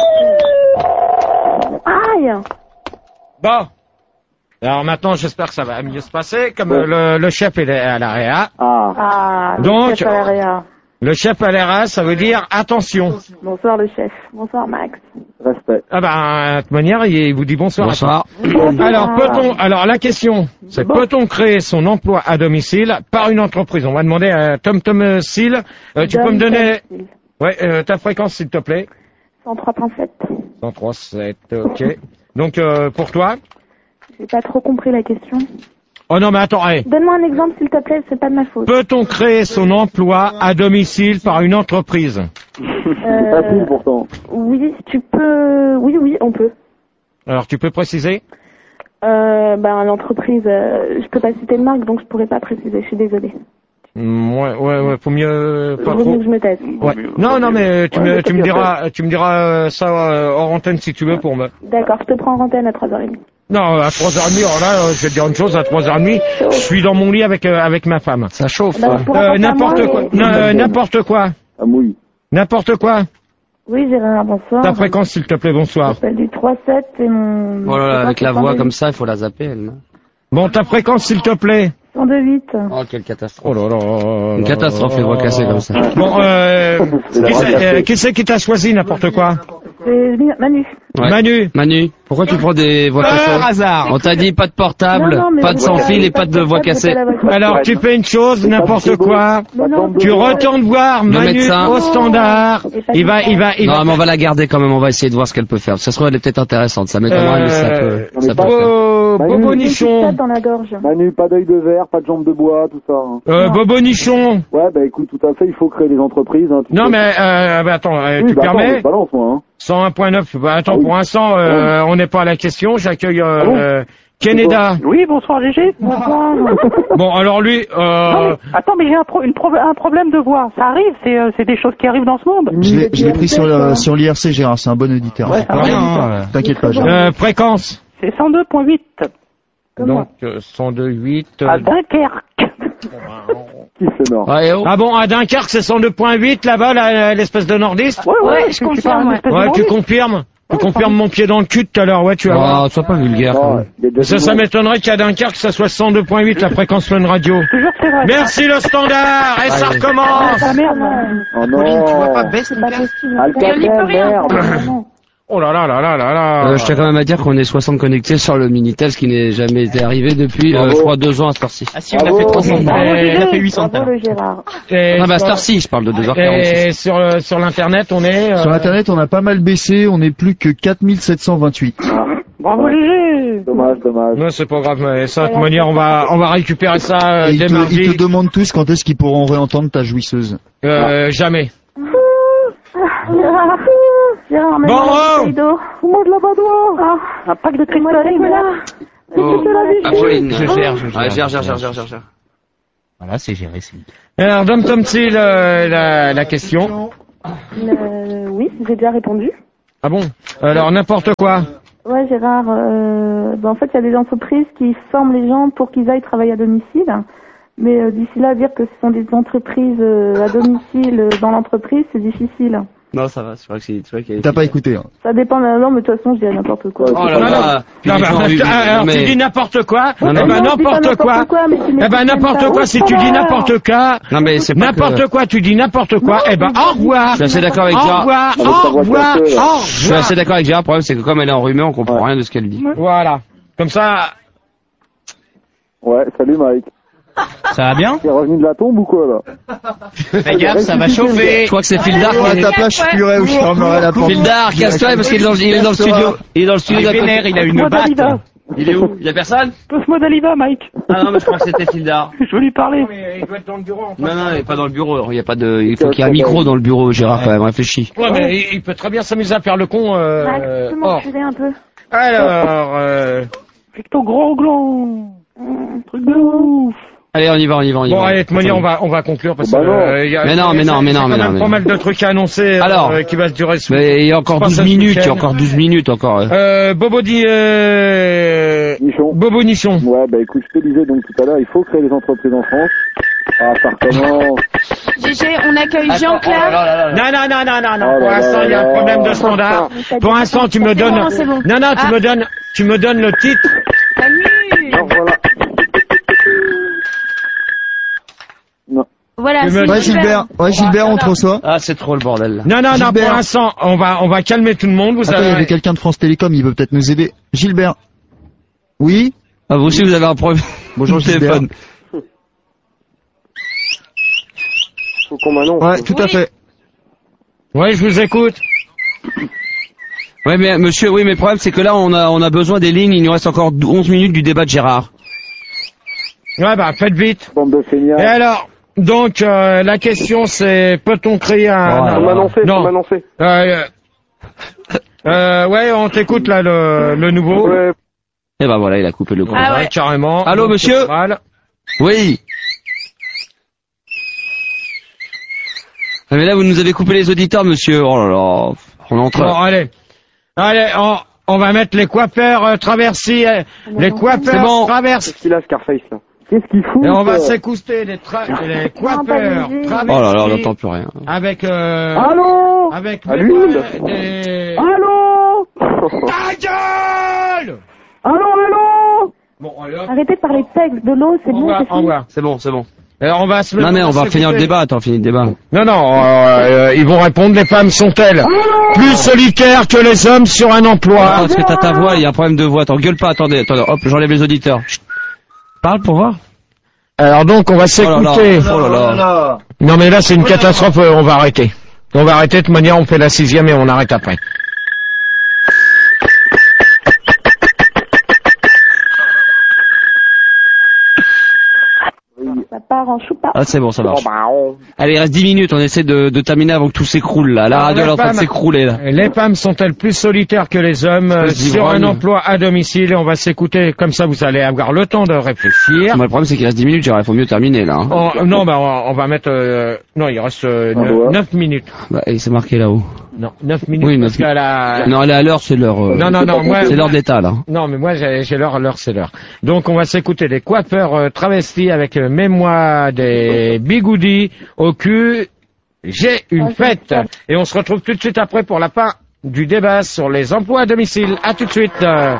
Aïe. Bon. Alors maintenant, j'espère que ça va mieux se passer, comme le chef est à la réa. Donc, le chef à la réa. Le chef à l'RA, ça veut dire attention. Bonsoir le chef. Bonsoir Max. Respect. Ah ben, de toute manière, il vous dit bonsoir. Bonsoir. Alors la question, c'est peut-on créer son emploi à domicile par une entreprise? On va demander à Tom Seal. Tu peux me donner ta fréquence s'il te plaît? 103.7. 103.7, ok. Donc pour toi? J'ai pas trop compris la question. Oh non, mais attends, hey. Donne-moi un exemple, s'il te plaît, c'est pas de ma faute. Peut-on créer son emploi à domicile par une entreprise? C'est facile pourtant. Oui, tu peux... Oui, on peut. Alors, tu peux préciser? L'entreprise, je peux pas citer de marque, donc je pourrais pas préciser, je suis désolée. Ouais, faut mieux pas Vaut trop. mieux que je me taise. Ouais. Non, mais tu me diras ça hors antenne si tu veux pour me. D'accord, je te prends en antenne à 3h30. Non, à 3h30, alors là, je vais te dire une chose, à 3h30, je suis dans mon lit avec ma femme. Ça chauffe. N'importe quoi. N'importe quoi. Ah oui. N'importe quoi. Oui, Gérard, bonsoir. Ta fréquence, s'il te plaît, bonsoir. Je m'appelle du 3-7 et mon... Oh là là, avec la voix comme ça, il faut la zapper, elle. Bon, ta fréquence, s'il te plaît. 102.8. Oh, quelle catastrophe. Oh là là. Une catastrophe, les voix cassées comme ça. Bon, qui c'est qui t'a choisi n'importe quoi? C'est Manu. Ouais. Manu, pourquoi tu prends des voix cassées? Hasard. On t'a dit pas de portable, pas de sans fil et pas de voix cassée. Alors tu fais une chose, n'importe quoi. Tu retournes voir Manu au standard. Il va. Non, mais on va la garder quand même. On va essayer de voir ce qu'elle peut faire. Ça se trouve, elle est peut-être intéressante. Ça m'étonnerait, mais ça peut le faire. Bobo Nichon. Manu, pas d'œil de verre, pas de jambes de bois, tout ça. Bobo Nichon. Ouais, écoute, tout à fait, il faut créer des entreprises. Hein, non, mais attends, tu permets? Balance, moi. 101.9. Attends, pour l'instant, on n'est pas à la question. J'accueille Keneda. Oui, bonsoir Gégé. Bonsoir. Bon, alors lui... Attends, mais j'ai un problème de voix. Ça arrive, c'est des choses qui arrivent dans ce monde. Je l'ai pris sur l'IRC, Gérard, c'est un bon auditeur. Ouais, t'inquiète pas. Fréquence. C'est 102.8. Donc 102.8. À Dunkerque. Qui c'est nord? Ah bon, à Dunkerque, c'est 102.8 là-bas, l'espèce de nordiste? Ouais, je confirme. Ouais, tu confirmes? Tu confirmes mon pied dans le cul tout à l'heure, ouais, tu vas voir. Sois pas vulgaire. Ça m'étonnerait qu'à Dunkerque, ça soit 102.8 la fréquence Fun Radio. Merci le standard, et ça recommence. Ah merde. Oh non. Pauline, tu vois pas, baisse le casque. merde. Oh là là là là là là. Je tiens quand même à dire qu'on est 60 connectés sur le Minitel, ce qui n'est jamais été arrivé depuis, je crois, 2 ans à cette heure-ci. Ah si, on a fait 300. On a fait 800. Bravo, Gérard. Ah bah à cette heure-ci, je parle de 2h46. Et sur l'internet, on est... Sur l'internet, on a pas mal baissé, on est plus que 4728. Bravo Gégé. Dommage. Non, c'est pas grave, mais ça, de toute manière, on va récupérer ça dès mardi. Ils te demandent tous quand est-ce qu'ils pourront réentendre ta jouisseuse. Jamais. Gérard, bon, fous-moi de la badoie. Un pack de cristalline. Pauline, je gère. Voilà, c'est géré, c'est nickel. Alors, Dom Tomsil, la question. Oui, j'ai déjà répondu. Ah bon? Alors, n'importe quoi. Ouais, Gérard, en fait, il y a des entreprises qui forment les gens pour qu'ils aillent travailler à domicile. Mais d'ici là, dire que ce sont des entreprises à domicile dans l'entreprise, c'est difficile. Non, ça va, c'est vrai que T'as pas écouté, hein. Ça dépend de la langue, mais de toute façon, je dirais n'importe quoi. Oh là là. Alors, tu dis n'importe quoi. N'importe quoi. N'importe quoi, si tu dis n'importe quoi. Non, mais c'est pas n'importe quoi, tu dis n'importe quoi. Au revoir. Je suis assez d'accord avec Gérard. Au revoir. Je suis assez d'accord avec Gérard. Le problème, c'est que comme elle est enrhumée, on comprend rien de ce qu'elle dit. Voilà. Comme ça. Ouais, salut Mike. Ça va bien? T'es revenu de la tombe ou quoi, là? Fais gaffe, ça va chauffer. Je crois que c'est Fildar qui à ta place, je pleurais ou je fermerais la porte. Fildar, casse-toi parce qu'il est dans le studio. Il est dans le studio. Il a une batte. Il est où? Il y a personne? Passe-moi Daliva, Mike. Ah non, mais je crois que c'était Fildar. Je veux lui parler. Mais il doit être dans le bureau. Non, il est pas dans le bureau. Il faut qu'il y ait un micro dans le bureau, Gérard, quand même. Réfléchis. Ouais, mais il peut très bien s'amuser à faire le con. Tu peux m'enculer un peu. Alors, Avec ton gros gland. Truc de ouf. Allez, on y va. Bon, allez, de toute manière, on va conclure parce que, mais non. Pas mal de trucs à annoncer, alors, qui va se durer mais il y a encore 12 minutes, encore. Bobo Nichon. Ouais, écoute, je te disais donc tout à l'heure, il faut créer des entreprises en France. Ah, ça recommence. GG, on accueille Jean-Claude. Non. Pour l'instant, il y a un problème de standard. Pour l'instant, tu me donnes... Non, tu me donnes le titre. Voilà. Voilà, ouais, Gilbert, on te reçoit. Ah, c'est trop le bordel, là. Non, pour l'instant, on va calmer tout le monde, vous savez. Il y avait quelqu'un de France Télécom, il peut peut-être nous aider. Gilbert. Oui? Ah, vous aussi, vous avez un problème. Bonjour, Gilbert. Faut qu'on m'annonce. Ouais, tout à fait. Ouais, je vous écoute. Ouais, mais monsieur, mais le problème, c'est que là, on a besoin des lignes, il nous reste encore 11 minutes du débat de Gérard. Ouais, bah, faites vite. Bande de feignants. Et alors, donc, la question c'est, peut-on créer un... On m'a annoncé. Ouais, on t'écoute là, le nouveau. Ouais. Et ben voilà, il a coupé le gros. Ah ouais. Carrément. Allô, monsieur? Oui. Ah, mais là, vous nous avez coupé les auditeurs, monsieur. Oh là là. On est en train. Bon, allez, on va mettre les coiffeurs traversés, les coiffeurs traversés. Qu'est-ce qu'il a, Scarface, là? Qu'est-ce qu'il fout? Et on va s'écouter les coiffeurs traversés. Oh là là, on n'entend plus rien. Avec Allô? avec des... Allô? Ta gueule! Allô? Bon, allez hop. Arrêtez de parler de sexe, de l'eau, c'est bon, c'est fini. C'est bon. Alors on va se Non mais on va finir le débat, attends, finis le débat. Non, ils vont répondre, les femmes sont-elles plus solitaires que les hommes sur un emploi? Attends, parce que t'as ta voix, il y a un problème de voix, attends, gueule pas, attendez, hop, j'enlève les auditeurs. Chut. Parle pour voir. Alors donc on va s'écouter. Oh là là. Non mais là c'est une catastrophe, on va arrêter. On va arrêter, de toute manière on fait la 6e et on arrête après. Ça part en choupa. Ah c'est bon, ça marche. Allez, il reste 10 minutes, on essaie de terminer avant que tout s'écroule là. La radio est en train de s'écrouler là. Les femmes sont-elles plus solitaires que les hommes sur un emploi à domicile? Et on va s'écouter, comme ça vous allez avoir le temps de réfléchir. Moi, le problème c'est qu'il reste 10 minutes, il faut mieux terminer là. Hein. Non, bah on va mettre... non, il reste 9 minutes. Bah, et c'est marqué là-haut. Non, 9 minutes. Oui, parce qu'à la... Non, elle est à l'heure, c'est l'heure. Non, moi... C'est l'heure d'état là. Non, mais moi j'ai l'heure, c'est l'heure. Donc on va s'écouter les coiffeurs travestis avec mémoire des bigoudis au cul. J'ai une fête. Et on se retrouve tout de suite après pour la fin du débat sur les emplois à domicile. À tout de suite.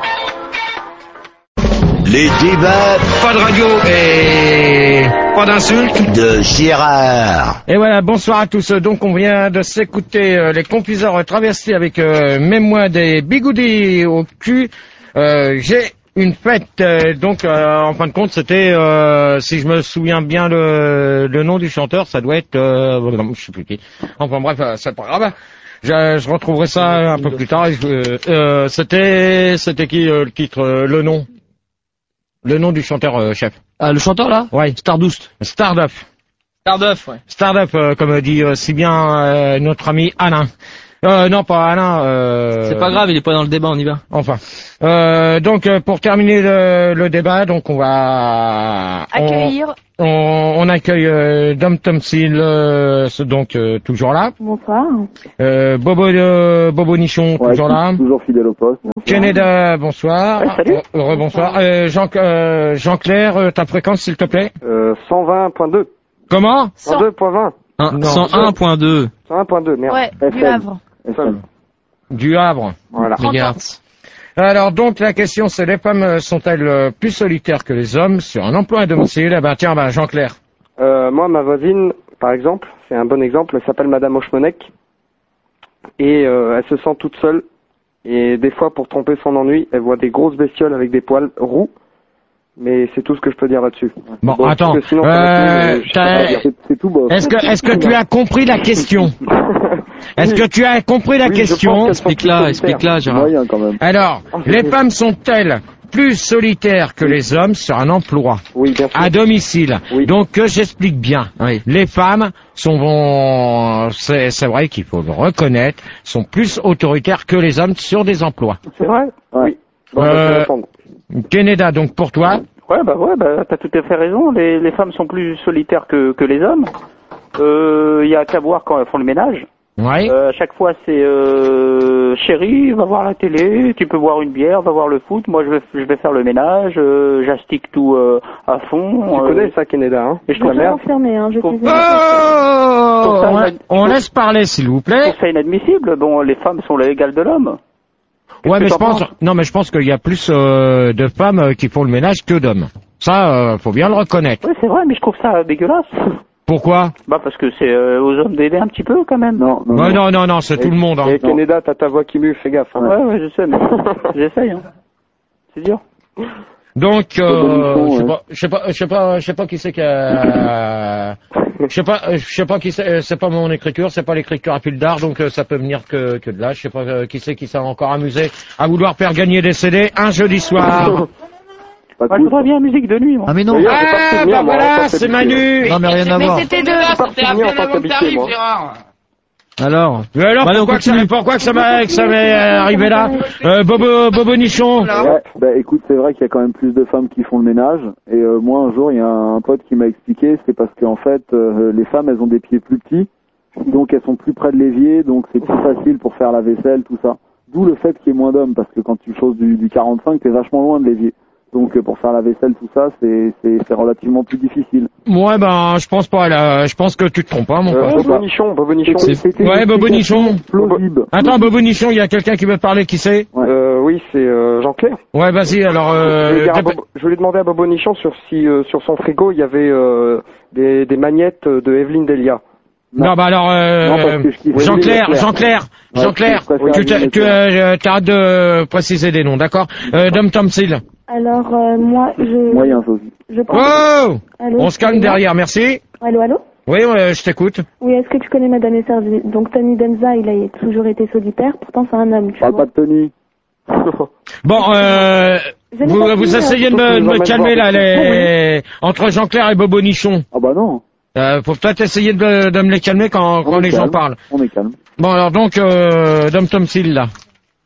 Les débats. Pas de radio et pas d'insultes. De Gérard. Et voilà, bonsoir à tous. Donc on vient de s'écouter les confiseurs travestis avec mémoire des bigoudis au cul. J'ai une fête. Donc en fin de compte c'était, si je me souviens bien le nom du chanteur, ça doit être... je sais plus qui. Enfin bref, c'est pas grave. Je retrouverai ça un peu plus tard. C'était qui le titre, le nom? Le nom du chanteur chef. Ah, le chanteur là? Ouais. Stardust. Starduff, ouais. Starduff, comme dit si bien notre ami Alain. Non, pas Alain. C'est pas grave, il est pas dans le débat, on y va. Enfin. Donc, pour terminer le débat, donc on va... Accueillir. On accueille Dom Tomsil, donc toujours là. Bonsoir. Bobo Nichon, toujours là. Toujours fidèle au poste. Canada, bonsoir. Ouais, salut. Rebonsoir. Jean-Claire, ta fréquence, s'il te plaît. 120.2. Comment? 102.20. 101.2. 101.2, merde. Ouais, du Havre. Du Havre. Voilà. Alors donc la question c'est, les femmes sont-elles plus solitaires que les hommes sur un emploi à domicile? Eh ben tiens, Jean-Claire. Moi, ma voisine, par exemple, c'est un bon exemple, elle s'appelle Madame Hochmonek. Et elle se sent toute seule. Et des fois, pour tromper son ennui, elle voit des grosses bestioles avec des poils roux. Mais c'est tout ce que je peux dire là-dessus. Bon, attends. Sinon, c'est tout beau. Est-ce que tu as compris la question? Est-ce que tu as compris la question? Explique-la, Gérard. Alors, les femmes sont-elles plus solitaires que les hommes sur un emploi à domicile? Donc que j'explique bien. Les femmes sont, c'est vrai qu'il faut le reconnaître, sont plus autoritaires que les hommes sur des emplois. C'est vrai? Oui. Canada, donc pour toi? Ouais, t'as tout à fait raison. Les femmes sont plus solitaires que les hommes. Y a qu'à voir quand elles font le ménage. Ouais. À chaque fois, c'est chérie, va voir la télé, tu peux boire une bière, va voir le foot. Moi, je vais faire le ménage, j'astique tout à fond. Tu connais ça, Canada, hein? Et je peux confirmer, hein. On laisse parler, s'il vous plaît. C'est inadmissible. Bon, les femmes sont l'égale de l'homme. Ouais, mais je pense qu'il y a plus de femmes qui font le ménage que d'hommes. Ça, faut bien le reconnaître. Oui, c'est vrai, mais je trouve ça dégueulasse. Pourquoi? Parce que c'est aux hommes d'aider un petit peu quand même. Non, c'est tout le monde. Hein. Et Canada, t'as ta voix qui mue, fais gaffe. Hein. Ouais, je sais, mais j'essaye. Hein. C'est dur. Donc, je sais pas qui c'est qui a... Je sais pas qui c'est pas mon écriture, c'est pas l'écriture à fil d'art, donc ça peut venir que de là. Je sais pas qui c'est qui s'est encore amusé à vouloir faire gagner des CD un jeudi soir. Pas je voudrais bien la musique de nuit, moi. Ah mais non. Ah, bah voilà, c'est Manu. Non mais rien à voir. Mais c'était C'était à peine avant que t'arrives, Gérard. Alors. Mais alors, pourquoi que ça m'est arrivé là? Bobo Nichon. Ouais, bah écoute, c'est vrai qu'il y a quand même plus de femmes qui font le ménage. Et moi, un jour, il y a un pote qui m'a expliqué, c'est parce qu'en fait, les femmes, elles ont des pieds plus petits. Donc elles sont plus près de l'évier, donc c'est plus facile pour faire la vaisselle, tout ça. D'où le fait qu'il y ait moins d'hommes, parce que quand tu choses du 45, t'es vachement loin de l'évier. Donc pour faire la vaisselle, tout ça, c'est relativement plus difficile. Ouais, ben je pense pas là. Je pense que tu te trompes pas, mon pote. Bobo Nichon. Ouais, Bobo Nichon. Plausible. Attends, Bobo Nichon, il y a quelqu'un qui veut parler, qui c'est? Oui, c'est Jean-Claire. Ouais, vas-y, alors... je voulais demander à Bobo Nichon sur son frigo, il y avait des magnettes de Evelyne Delia. Non, bah alors, Jean-Claire, tu arrêtes de préciser des noms, d'accord? Dom Tomsil. Alors, moi, Moyen, je pense... Oh! Allô, On se calme derrière, merci. Allô? Oui, je t'écoute. Oui, est-ce que tu connais Madame Esservi? Donc, Tony Danza, il a toujours été solitaire, pourtant c'est un homme, tu vois. Pas de Tony. Bon, vous essayez de me calmer, là, entre Jean-Claire et Bobo Nichon. Ah bah non. Faut peut-être essayer de me les calmer quand les gens parlent. On est calme. Bon, alors donc, Dom Tomsil, là.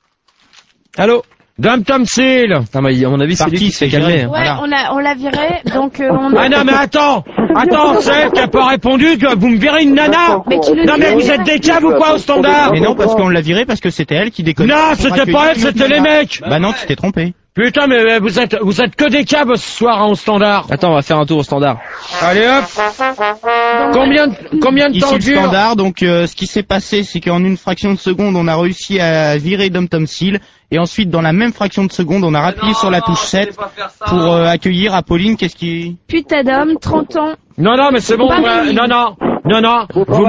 Allô? Dom Tomsil! À mon avis, c'est lui qui se fait calmer. Ouais, voilà. on l'a viré, donc on a... Ah non, mais attends, c'est elle qui a pas répondu, vous me virez une nana! Non mais vous êtes des caves ou quoi au standard? Mais non, parce qu'on l'a viré parce que c'était elle qui déconnait. Non, c'était pas elle, c'était les mecs! Bah non, tu t'es trompé. Putain, mais vous êtes que des caves ce soir hein, au standard. Attends, on va faire un tour au standard. Allez hop. Combien de temps dure? Standard, donc ce qui s'est passé, c'est qu'en une fraction de seconde, on a réussi à virer Dom Tomsil, et ensuite, dans la même fraction de seconde, on a rappuyé sur la touche 7 pour accueillir Apolline. Qu'est-ce qui... Putain d'homme, 30 ans. Non, mais c'est bon. Non. Vous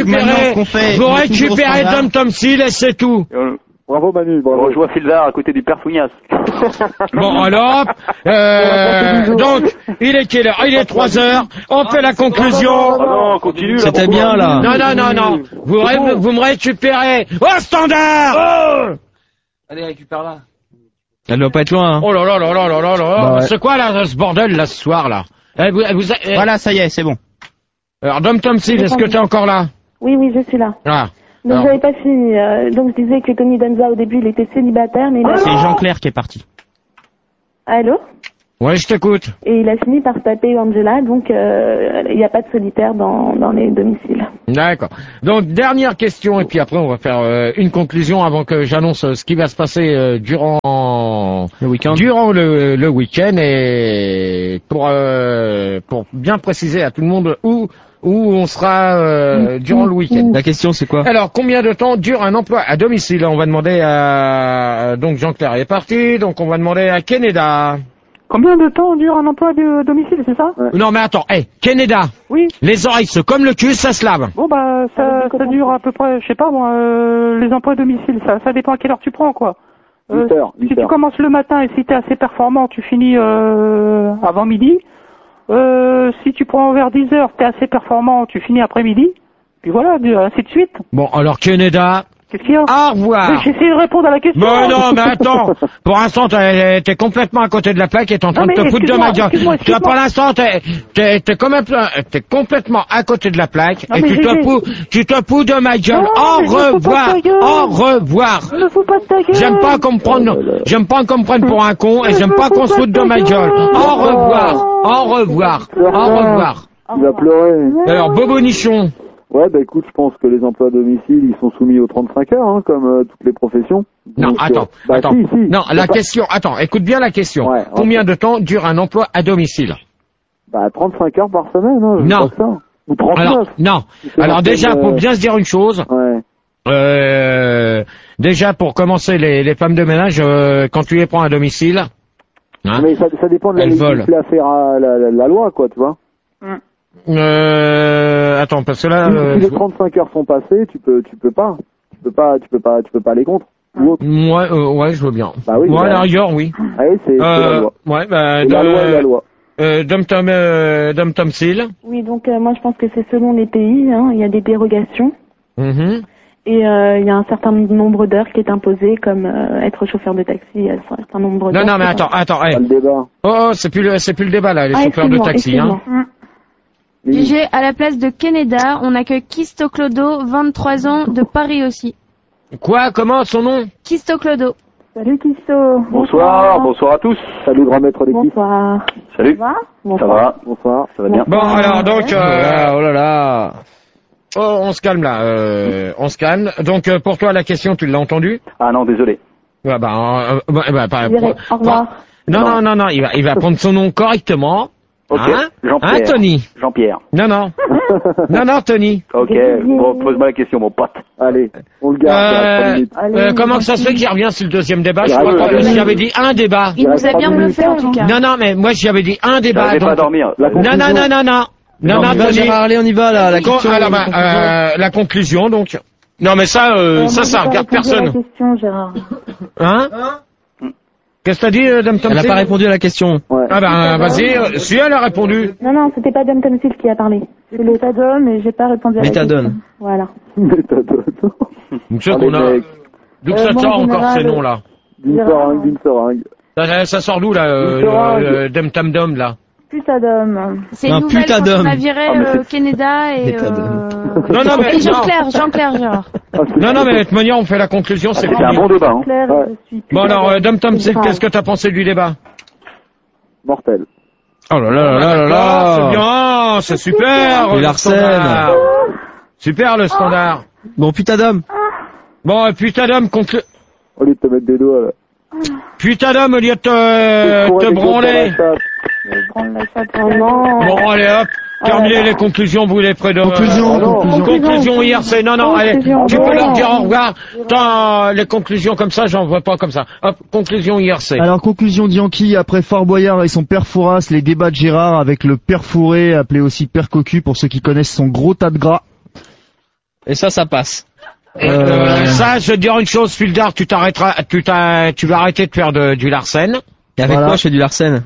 récupérez Dom Tomsil et c'est tout. Bravo Manu, bravo. On joue à Filvar à côté du père Fougnas. Bon alors, donc, il est quelle heure? Il est 3 heures, on fait la conclusion. Non, continue. C'était bien là. Non. Vous me récupérez au standard. Allez, récupère-la. Elle doit pas être loin, hein. Oh là. C'est quoi là, ce bordel là, ce soir là? Voilà, ça y est, c'est bon. Alors, Dom Tomsil, est-ce que t'es encore là? Oui, je suis là. Ah. Donc j'avais pas fini. Donc je disais que Tony Danza au début il était célibataire, mais c'est Jean-Claire qui est parti. Allô? Ouais, je t'écoute. Et il a fini par se taper Angela, donc il n'y a pas de solitaire dans les domiciles. D'accord. Donc dernière question et puis après on va faire une conclusion avant que j'annonce ce qui va se passer durant le week-end. Durant le week-end et pour bien préciser à tout le monde où on sera durant le week-end. La question c'est quoi? Alors, combien de temps dure un emploi à domicile? On va demander à... Donc, Jean-Claire est parti, donc on va demander à Keneda. Combien de temps dure un emploi de domicile, c'est ça? Non, mais attends, Keneda. Oui. Les oreilles, c'est comme le cul, ça se lave. Bon, bah, ça dure à peu près, je sais pas moi, les emplois à domicile, ça dépend à quelle heure tu prends, quoi. 8 heures. Si tu commences le matin et si t'es assez performant, tu finis avant midi. Si tu prends vers 10 heures, t'es assez performant, tu finis après-midi. Puis voilà, ainsi de suite. Bon, alors Keneda. Qu'est-ce qu'il y a? Au revoir. J'ai essayé de répondre à la question. Non, mais attends. Pour l'instant, t'es complètement à côté de la plaque et t'es en train de te foutre de ma gueule. Tu vois, pour l'instant, t'es complètement à côté de la plaque et tu te fous de ma gueule. Au revoir. Ne fous pas de ta gueule. J'aime pas qu'on me prenne pour un con et j'aime pas qu'on se foute de ma gueule. Au revoir. Il va pleurer. Alors, Bobo Nichon. Ouais, bah écoute, je pense que les emplois à domicile, ils sont soumis aux 35 heures, hein, comme toutes les professions. Non, attends. Si. Non, question, écoute bien la question. Ouais, combien de temps dure un emploi à domicile? Bah, 35 heures par semaine, hein, je non. Pas ça. Ou 39. Alors déjà, faut bien se dire une chose. Ouais. Déjà, pour commencer, les femmes de ménage, quand tu les prends à domicile, hein, mais ça dépend de la loi, quoi, tu vois. Attends, parce que là, si les 35 heures sont passées, tu peux pas aller contre. Ouais, je veux bien. Bah oui. Moi, à la rigueur, oui. Ah oui, c'est la loi. Ouais, la loi. Dom Tomsil. Oui, donc moi je pense que c'est selon les pays, hein, il y a des dérogations. Et il y a un certain nombre d'heures qui est imposé, comme être chauffeur de taxi, il y a un certain nombre d'heures. Non, mais attends. Le débat. Oh, c'est plus le débat là, les chauffeurs de taxi, hein. GG, à la place de Keneda, on accueille Kisto Clodo, 23 ans, de Paris aussi. Quoi? Comment son nom? Kisto Clodo. Salut Kisto. Bonsoir à tous. Salut grand maître d'équipe. Bonsoir. Salut. Ça va? Ça va. Bonsoir. Ça va bien. Bon, alors donc, Oh là là. oh, on se calme là, on se calme. Donc pour toi la question, tu l'as entendue? Ah non, désolé. Ouais, Au revoir. Non, il va prendre son nom correctement. Ok. Hein? Jean-Pierre. Hein, Tony? Jean-Pierre. Non, Tony. Ok. Bon, pose-moi la question, mon pote. Allez, on le garde. 3 minutes. Comment que ça se fait qu'il revient sur le deuxième débat? Je crois pas que j'avais dit un débat. Il nous a bien bluffé en tout cas. Non, mais moi j'y avais dit un débat. J'arrivais pas à donc- dormir. Non, Tony. Gérard, allez, on y va, là, la question. Alors, la conclusion, donc. Non, mais ça regarde personne. La question, Gérard. Hein? Qu'est-ce que t'as dit, Dame Tom Elle n'a pas répondu à la question. Ouais. Ah ben, vas-y, si elle a répondu. Non, c'était pas Dom Tomsil qui a parlé. C'est le Tadom et j'ai pas répondu à la Méthadone. question. Voilà. Méthadone. Donc, c'est qu'on a... D'où ça moi, sort en encore général, ces noms-là? D'une seringue. Ça sort d'où, là, Dame Tam Dom, là? Putadom. C'est une nouvelle quand on a viré Keneda et... Non, mais... Et Jean-Claire, Gérard. Non, mais de toute manière, on fait la conclusion, c'est C'est un bon débat, hein. Claire, Ouais. je suis Bon, alors, Dame Tom, Enfin, qu'est-ce que t'as pensé du débat? Mortel. Oh là là là là C'est là. bien, c'est super. Et le Larsen. standard. Super, le standard. Bon, putain d'homme. Bon, putain d'homme, conclu... Au lieu de te mettre des doigts, là. Putain d'homme, au lieu de te branler. je prends la chatte. Oh non. Bon, allez, hop. Terminez les conclusions, vous les près de... Conclusion IRC. Non, allez, tu peux leur dire au revoir. Attends, les conclusions comme ça, j'en vois pas comme ça. Hop, conclusion IRC. Alors, conclusion d'Yankee, après Fort Boyard et son père Fouras, les débats de Gérard avec le père Fourré, appelé aussi père Cocu pour ceux qui connaissent son gros tas de gras. Et ça passe. Ça, je vais te dire une chose, Fildar, tu vas arrêter de faire du Larsen. Et avec quoi je fais du Larsen?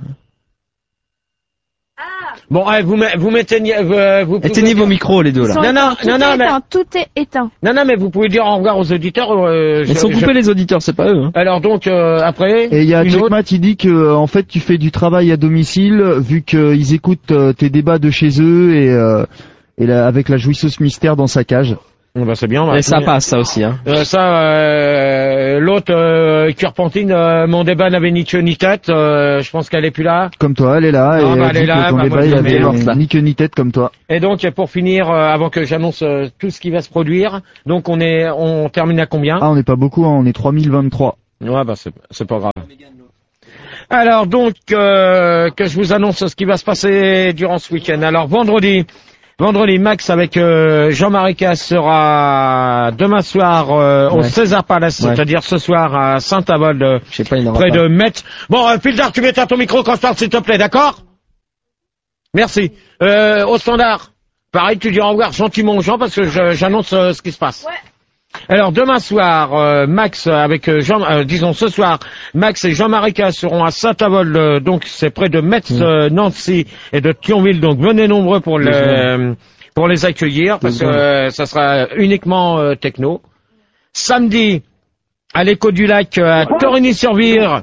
Bon, allez, vous m'éteignez, vous pouvez... Éteignez vos micros, les deux, là. Tout est éteint. Non, mais vous pouvez dire au revoir aux auditeurs. Ils sont coupés, les auditeurs, c'est pas eux, hein. Alors donc, après... Et il y a Checkmat, il dit que, en fait, tu fais du travail à domicile, vu qu'ils écoutent tes débats de chez eux et avec la jouisseuse mystère dans sa cage. Bah, c'est bien. Et ça passe, ça aussi, hein. L'autre, Curpentine, mon débat n'avait ni queue ni tête, je pense qu'elle est plus là. Comme toi, elle est là, Non, et bah, elle elle est dit là, que ton bah, débat, moi, il je avait mets- ni queue ni tête comme toi. Et donc, pour finir, avant que j'annonce tout ce qui va se produire, donc on termine à combien? Ah, on n'est pas beaucoup, hein, on est 3023. Ouais, bah, c'est pas grave. Alors donc, que je vous annonce ce qui va se passer durant ce week-end. Alors, vendredi, Max avec Jean-Marie Casse sera demain soir au César Palace, c'est-à-dire ce soir à Saint-Avold, près de Metz. Bon, Fildar, tu m'éteins ton micro quand je parle, s'il te plaît, d'accord? Merci. Au standard, pareil, tu dis au revoir gentiment aux gens parce que j'annonce ce qui se passe. Ouais. Alors demain soir, Max avec ce soir, Max et Jean-Marie Casse seront à Saint-Avold, donc c'est près de Metz, Nancy et de Thionville, donc venez nombreux pour les accueillir parce que ça sera uniquement techno. Samedi, à l'Écho du Lac, à Torigny-sur-Vire.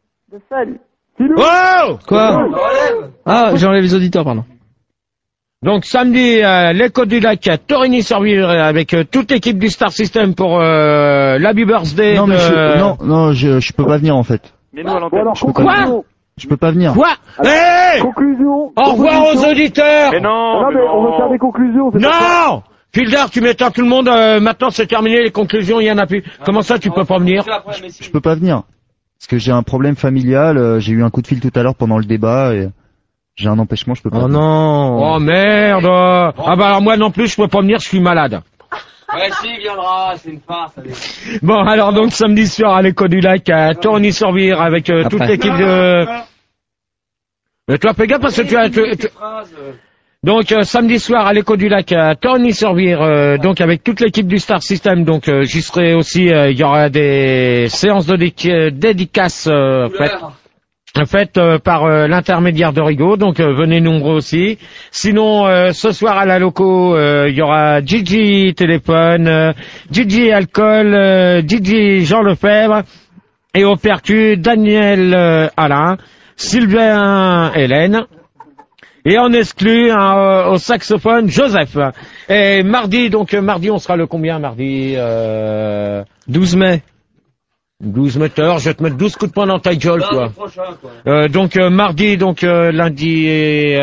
Oh! Quoi? Ah, j'enlève les auditeurs, pardon. Donc samedi, l'Écho du Lac à Torigny-sur-Vire avec toute l'équipe du Star System pour l'Happy Birthday. Non, mais je peux pas venir en fait. Mais nous à l'antenne. Je peux pas venir. Quoi? Hey! Conclusion. Au revoir aux auditeurs. Mais non, mais on va faire des conclusions. Non! Fildar, tu m'éteins tout le monde. Maintenant, c'est terminé. Les conclusions, il y en a plus. Comment ça, tu peux pas venir? Je peux pas venir parce que j'ai un problème familial. J'ai eu un coup de fil tout à l'heure pendant le débat et j'ai un empêchement. Je peux pas. Oh venir. non. Oh merde. Ah bah alors moi non plus, je peux pas venir. Je suis malade. Ouais, si, il viendra, c'est une farce. Allez. Bon, alors donc samedi soir à l'Écho du Lac à Torigny-sur-Vire avec toute l'équipe de... Mais toi, fais gaffe parce que tu as... Donc samedi soir à l'Écho du Lac à Torigny-sur-Vire, donc avec toute l'équipe du Star System, donc j'y serai aussi, il y aura des séances de dédicaces faites. faites par l'intermédiaire de Rigaud, donc venez nombreux aussi. Sinon, ce soir à la loco, il y aura Gigi Téléphone, Gigi Alcool, Gigi Jean Lefebvre, et au percu Daniel Alain, Sylvain Hélène, et on exclut au saxophone Joseph. Et mardi, mardi on sera le combien mardi 12 mai. 12 moteurs, je vais te mettre 12 coups de poing dans ta gueule, quoi. Mardi, lundi, et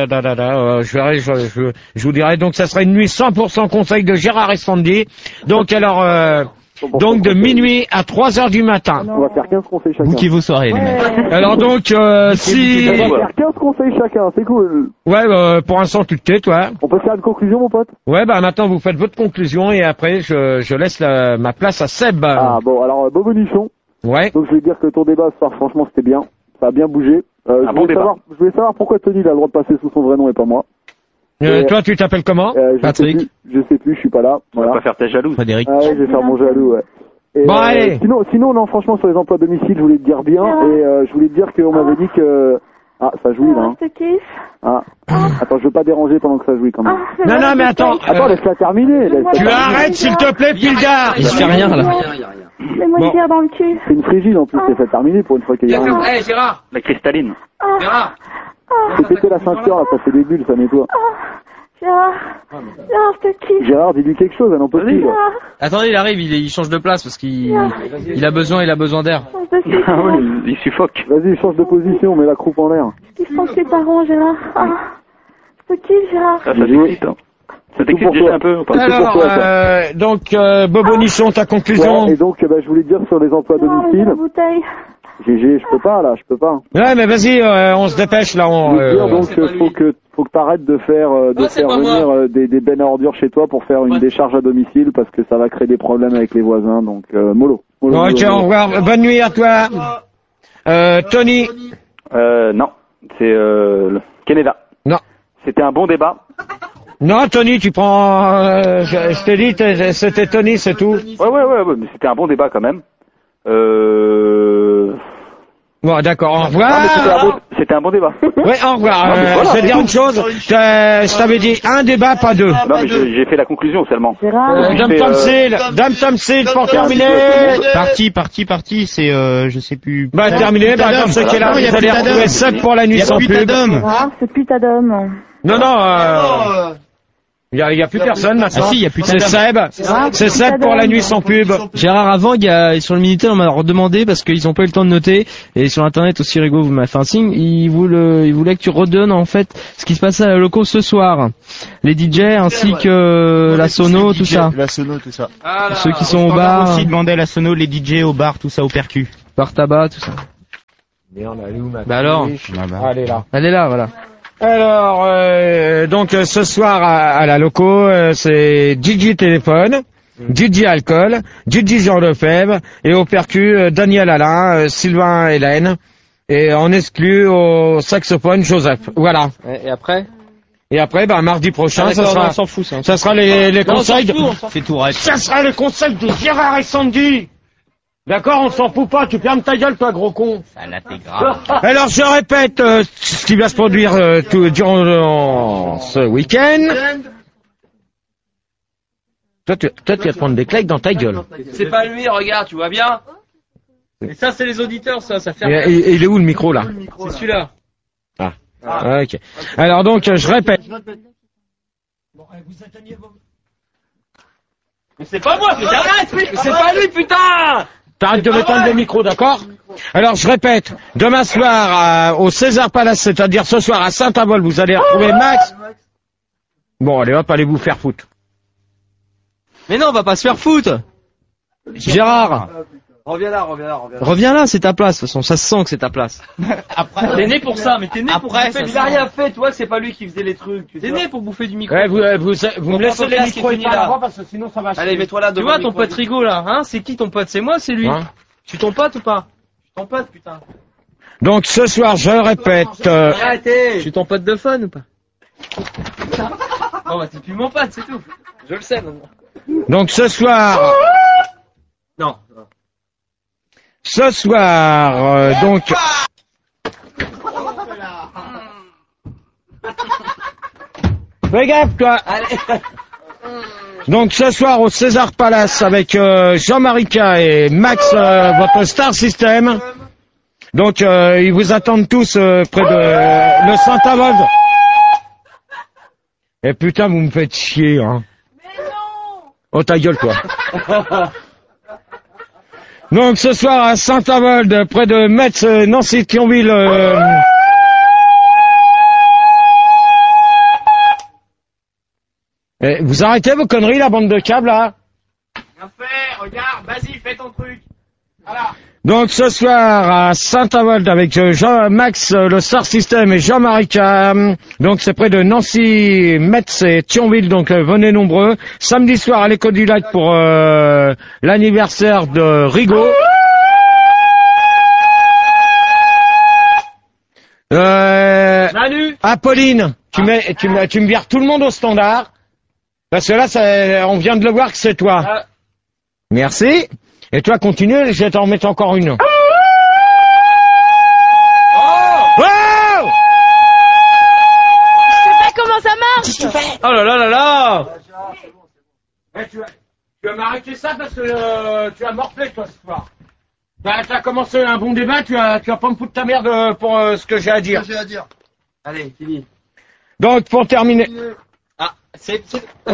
je vous dirai, donc ça sera une nuit 100% conseil de Gérard et Sandy. Donc alors, donc de minuit à 3h du matin. On va faire 15 conseils chacun. Bouquez vos soirées, les mecs. Alors donc, si... On va faire 15 conseils chacun, c'est cool. Ouais, pour l'instant, tu te tais, toi. On peut faire une conclusion, mon pote? Ouais, maintenant, vous faites votre conclusion et après, je laisse ma place à Seb. Ah, bon, alors, Bobonichon. Ouais. Donc, je vais dire que ton débat ce soir, franchement, c'était bien. Ça a bien bougé. Je voulais savoir pourquoi Tony, il a le droit de passer sous son vrai nom et pas moi. Toi, tu t'appelles comment? Patrick. Je sais plus, je suis pas là. Voilà. On va pas faire ta jaloux. Frédéric. Ah ouais, je vais faire mon jaloux, ouais. Et, bon, allez. Sinon, non, franchement, sur les emplois à domicile, je voulais te dire bien, et je voulais te dire qu'on m'avait dit que... Ah, ça jouit, là. Je te kiffe. Ah. Attends, je veux pas déranger pendant que ça jouit, quand même. Non, mais attends. Attends, laisse-la terminer. Tu arrêtes, s'il te plaît, Pilgard. Il se fait rien, là. Fais-moi une bière dans le cul. C'est une frigide, en plus, laisse-la terminer pour une fois qu'il y a rien. Hé, Gérard. La cristalline. Gérard. C'est péter la ceinture, là, ça fait des bulles, ça nettoie. Gérard, je te kiffe. Gérard, dis-lui quelque chose, elle n'en peut plus. Attendez, il arrive, il change de place parce qu'il a besoin d'air. Ah oui, il suffoque. Vas-y, change de position, mets la croupe en l'air. Je pense que tes parents, Gérard. Je te kiffe, Gérard. Ça t'excite, hein. Ça t'excite déjà un peu ou pas? Alors, Bobonichon, ta conclusion. Ouais, et donc, je voulais dire sur les emplois à domicile. GG, je peux pas. Ouais, mais vas-y, on se dépêche, là. Faut que t'arrêtes de faire venir des bennes à ordures chez toi pour faire une décharge à domicile parce que ça va créer des problèmes avec les voisins, donc mollo. Ok, au revoir, bonne nuit à toi. Tony. Non, c'est le Canada. Non. C'était un bon débat. Non, Tony, tu prends... je t'ai dit, c'était Tony, c'est tout. Ouais, mais c'était un bon débat quand même. Bon, d'accord, au revoir. C'était un bon débat. Ouais, au revoir. Je vais te dire une chose, je t'avais dit un débat, pas deux. Non, mais j'ai fait la conclusion seulement. Dame Tomsil, pour terminer. Parti, c'est, je sais plus. Bah, terminé, par exemple, c'est qu'elle a retrouvé Seb pour la nuit sans pub. C'est putain d'homme. Non. Il y a plus personne maintenant. Ah si, il y a plus c'est Seb. C'est Seb pour la nuit sans pub. Gérard, avant, sur le Minitel, on m'a redemandé parce qu'ils ont pas eu le temps de noter et sur internet aussi, Rigaud vous m'a fait un signe. Il voulait que tu redonnes en fait ce qui se passait à la loco ce soir. Les DJ ainsi que la sono, tout ça. La sono, tout ça. Ceux qui sont au bar. aussi demander à la sono, les DJ au bar, tout ça au percu. Bar tabac, tout ça. Merde, elle est où maintenant? Bah alors. Elle est là, voilà. Alors, donc ce soir à la loco, c'est Gigi Téléphone, Gigi Alcool, Gigi Jean Lefebvre, et au percu, Daniel Alain, Sylvain Hélène, et on exclut au saxophone Joseph. Voilà. Et après? Et après, mardi prochain, ça sera les conseils ça sera les conseils de Gérard et Sandy. D'accord, on s'en fout pas, tu fermes ta gueule, toi, gros con. Ça l'intégrale. Alors, je répète ce qui va se produire durant ce week-end. Toi, tu vas te prendre des claques dans ta gueule. C'est pas lui, regarde, tu vois bien. Et ça, c'est les auditeurs, ça fait... Il est où, le micro, là? C'est celui-là. Ah, ok. Alors, donc, je répète. Mais c'est pas moi, c'est pas lui, putain! T'arrêtes de m'éteindre le micro, d'accord? Alors, je répète, demain soir, au César Palace, c'est-à-dire ce soir à Saint-Avold, vous allez retrouver Max. Bon, allez hop, allez vous faire foutre. Mais non, on va pas se faire foutre. Gérard. Reviens là. Reviens là, c'est ta place, de toute façon, ça se sent que c'est ta place. Après, t'es né pour ça, mais t'es né pour bouffer. Il a rien fait, toi, c'est pas lui qui faisait les trucs. T'es né pour bouffer du micro. Ouais, vous me laissez les micros et pas avant parce que sinon ça va chier. Allez, mets-toi là devant. Tu vois ton pote Rigaud là, hein? C'est qui ton pote? C'est moi, c'est lui. Tu ton pote ou pas? Ton pote, putain. Donc ce soir, je répète. Arrêtez. Je suis ton pote de fun ou pas? Non, bah c'est plus mon pote, c'est tout. Je le sais maintenant. Donc ce soir. Non. Ce soir, donc. Fais gaffe, toi. Donc ce soir au César Palace avec Jean-Marie K et Max, votre Star System. Donc ils vous attendent tous près de le Saint-Avold. Et putain, vous me faites chier, hein. Mais non. Oh ta gueule, toi. Donc ce soir à Saint-Avold, près de Metz, Nancy, Thionville. Vous arrêtez vos conneries, la bande de câbles, là? Bien fait, regarde, vas-y, fais ton truc. Voilà. Donc ce soir à Saint-Avold avec Jean-Max, le Star System et Jean-Marie Cam. Donc c'est près de Nancy, Metz et Thionville, donc venez nombreux. Samedi soir à l'École du Lac pour l'anniversaire de Rigaud. Apolline, tu me vires tout le monde au standard. Parce que là, on vient de le voir que c'est toi. Merci. Et toi, continue, je vais t'en remettre encore une. Oh! Je sais pas comment ça marche. Oh là là là là. Tu vas m'arrêter ça parce que tu as morflé, toi, ce soir. T'as commencé un bon débat, tu vas pas me foutre ta merde pour ce que j'ai à dire. Allez, fini. Donc, pour terminer... Ah, c'est... Oh.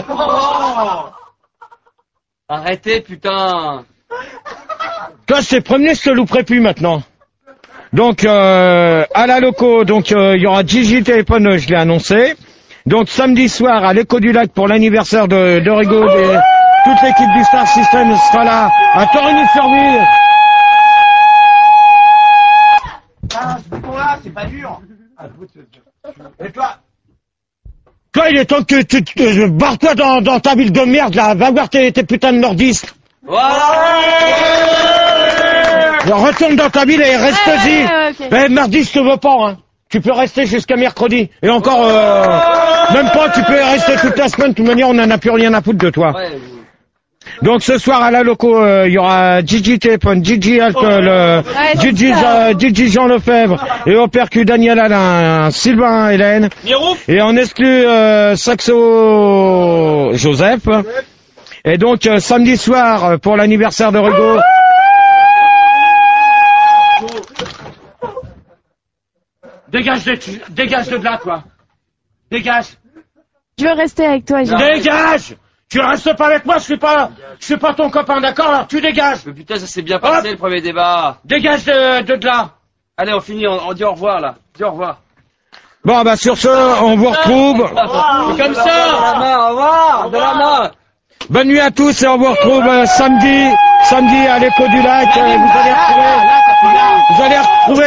Arrêtez, putain. Toi, je t'ai prévenu, je te louperai plus maintenant. Donc, à la loco, donc il y aura Gigi Téléphone, je l'ai annoncé. Donc, samedi soir, à l'Écho du Lac pour l'anniversaire de Rigaud, toute l'équipe du Star System sera là, à Torigny-sur-Ville. Ah, c'est pas dur. Et toi, il est temps que tu barre-toi dans ta ville de merde, là. Va voir tes putains de nordistes. Retourne dans ta ville et reste-y. Okay. Mardi, je te veux pas, hein. Tu peux rester jusqu'à mercredi. Et encore, même pas, tu peux rester toute la semaine. De toute manière, on en a plus rien à foutre de toi. Donc ce soir à la loco, il y aura Gigi Téléphone, Gigi Alcool, Gigi Jean Lefebvre et au percu Daniel Alain, Sylvain Hélène et en exclu Saxo Joseph. Et donc samedi soir pour l'anniversaire de Rigaud. Dégage de là, toi. Dégage. Je veux rester avec toi, Jean. Dégage. Tu restes pas avec moi, je suis pas ton copain, d'accord? Alors tu dégages. Mais putain, ça s'est bien passé le premier débat. Dégage de là. Allez, on finit, on dit au revoir là. Dis au revoir. Bon bah sur ce, on vous retrouve. Comme ça. De la main, au revoir. De la main. Bonne nuit à tous et on vous retrouve samedi à l'Écho du Lac. Vous allez retrouver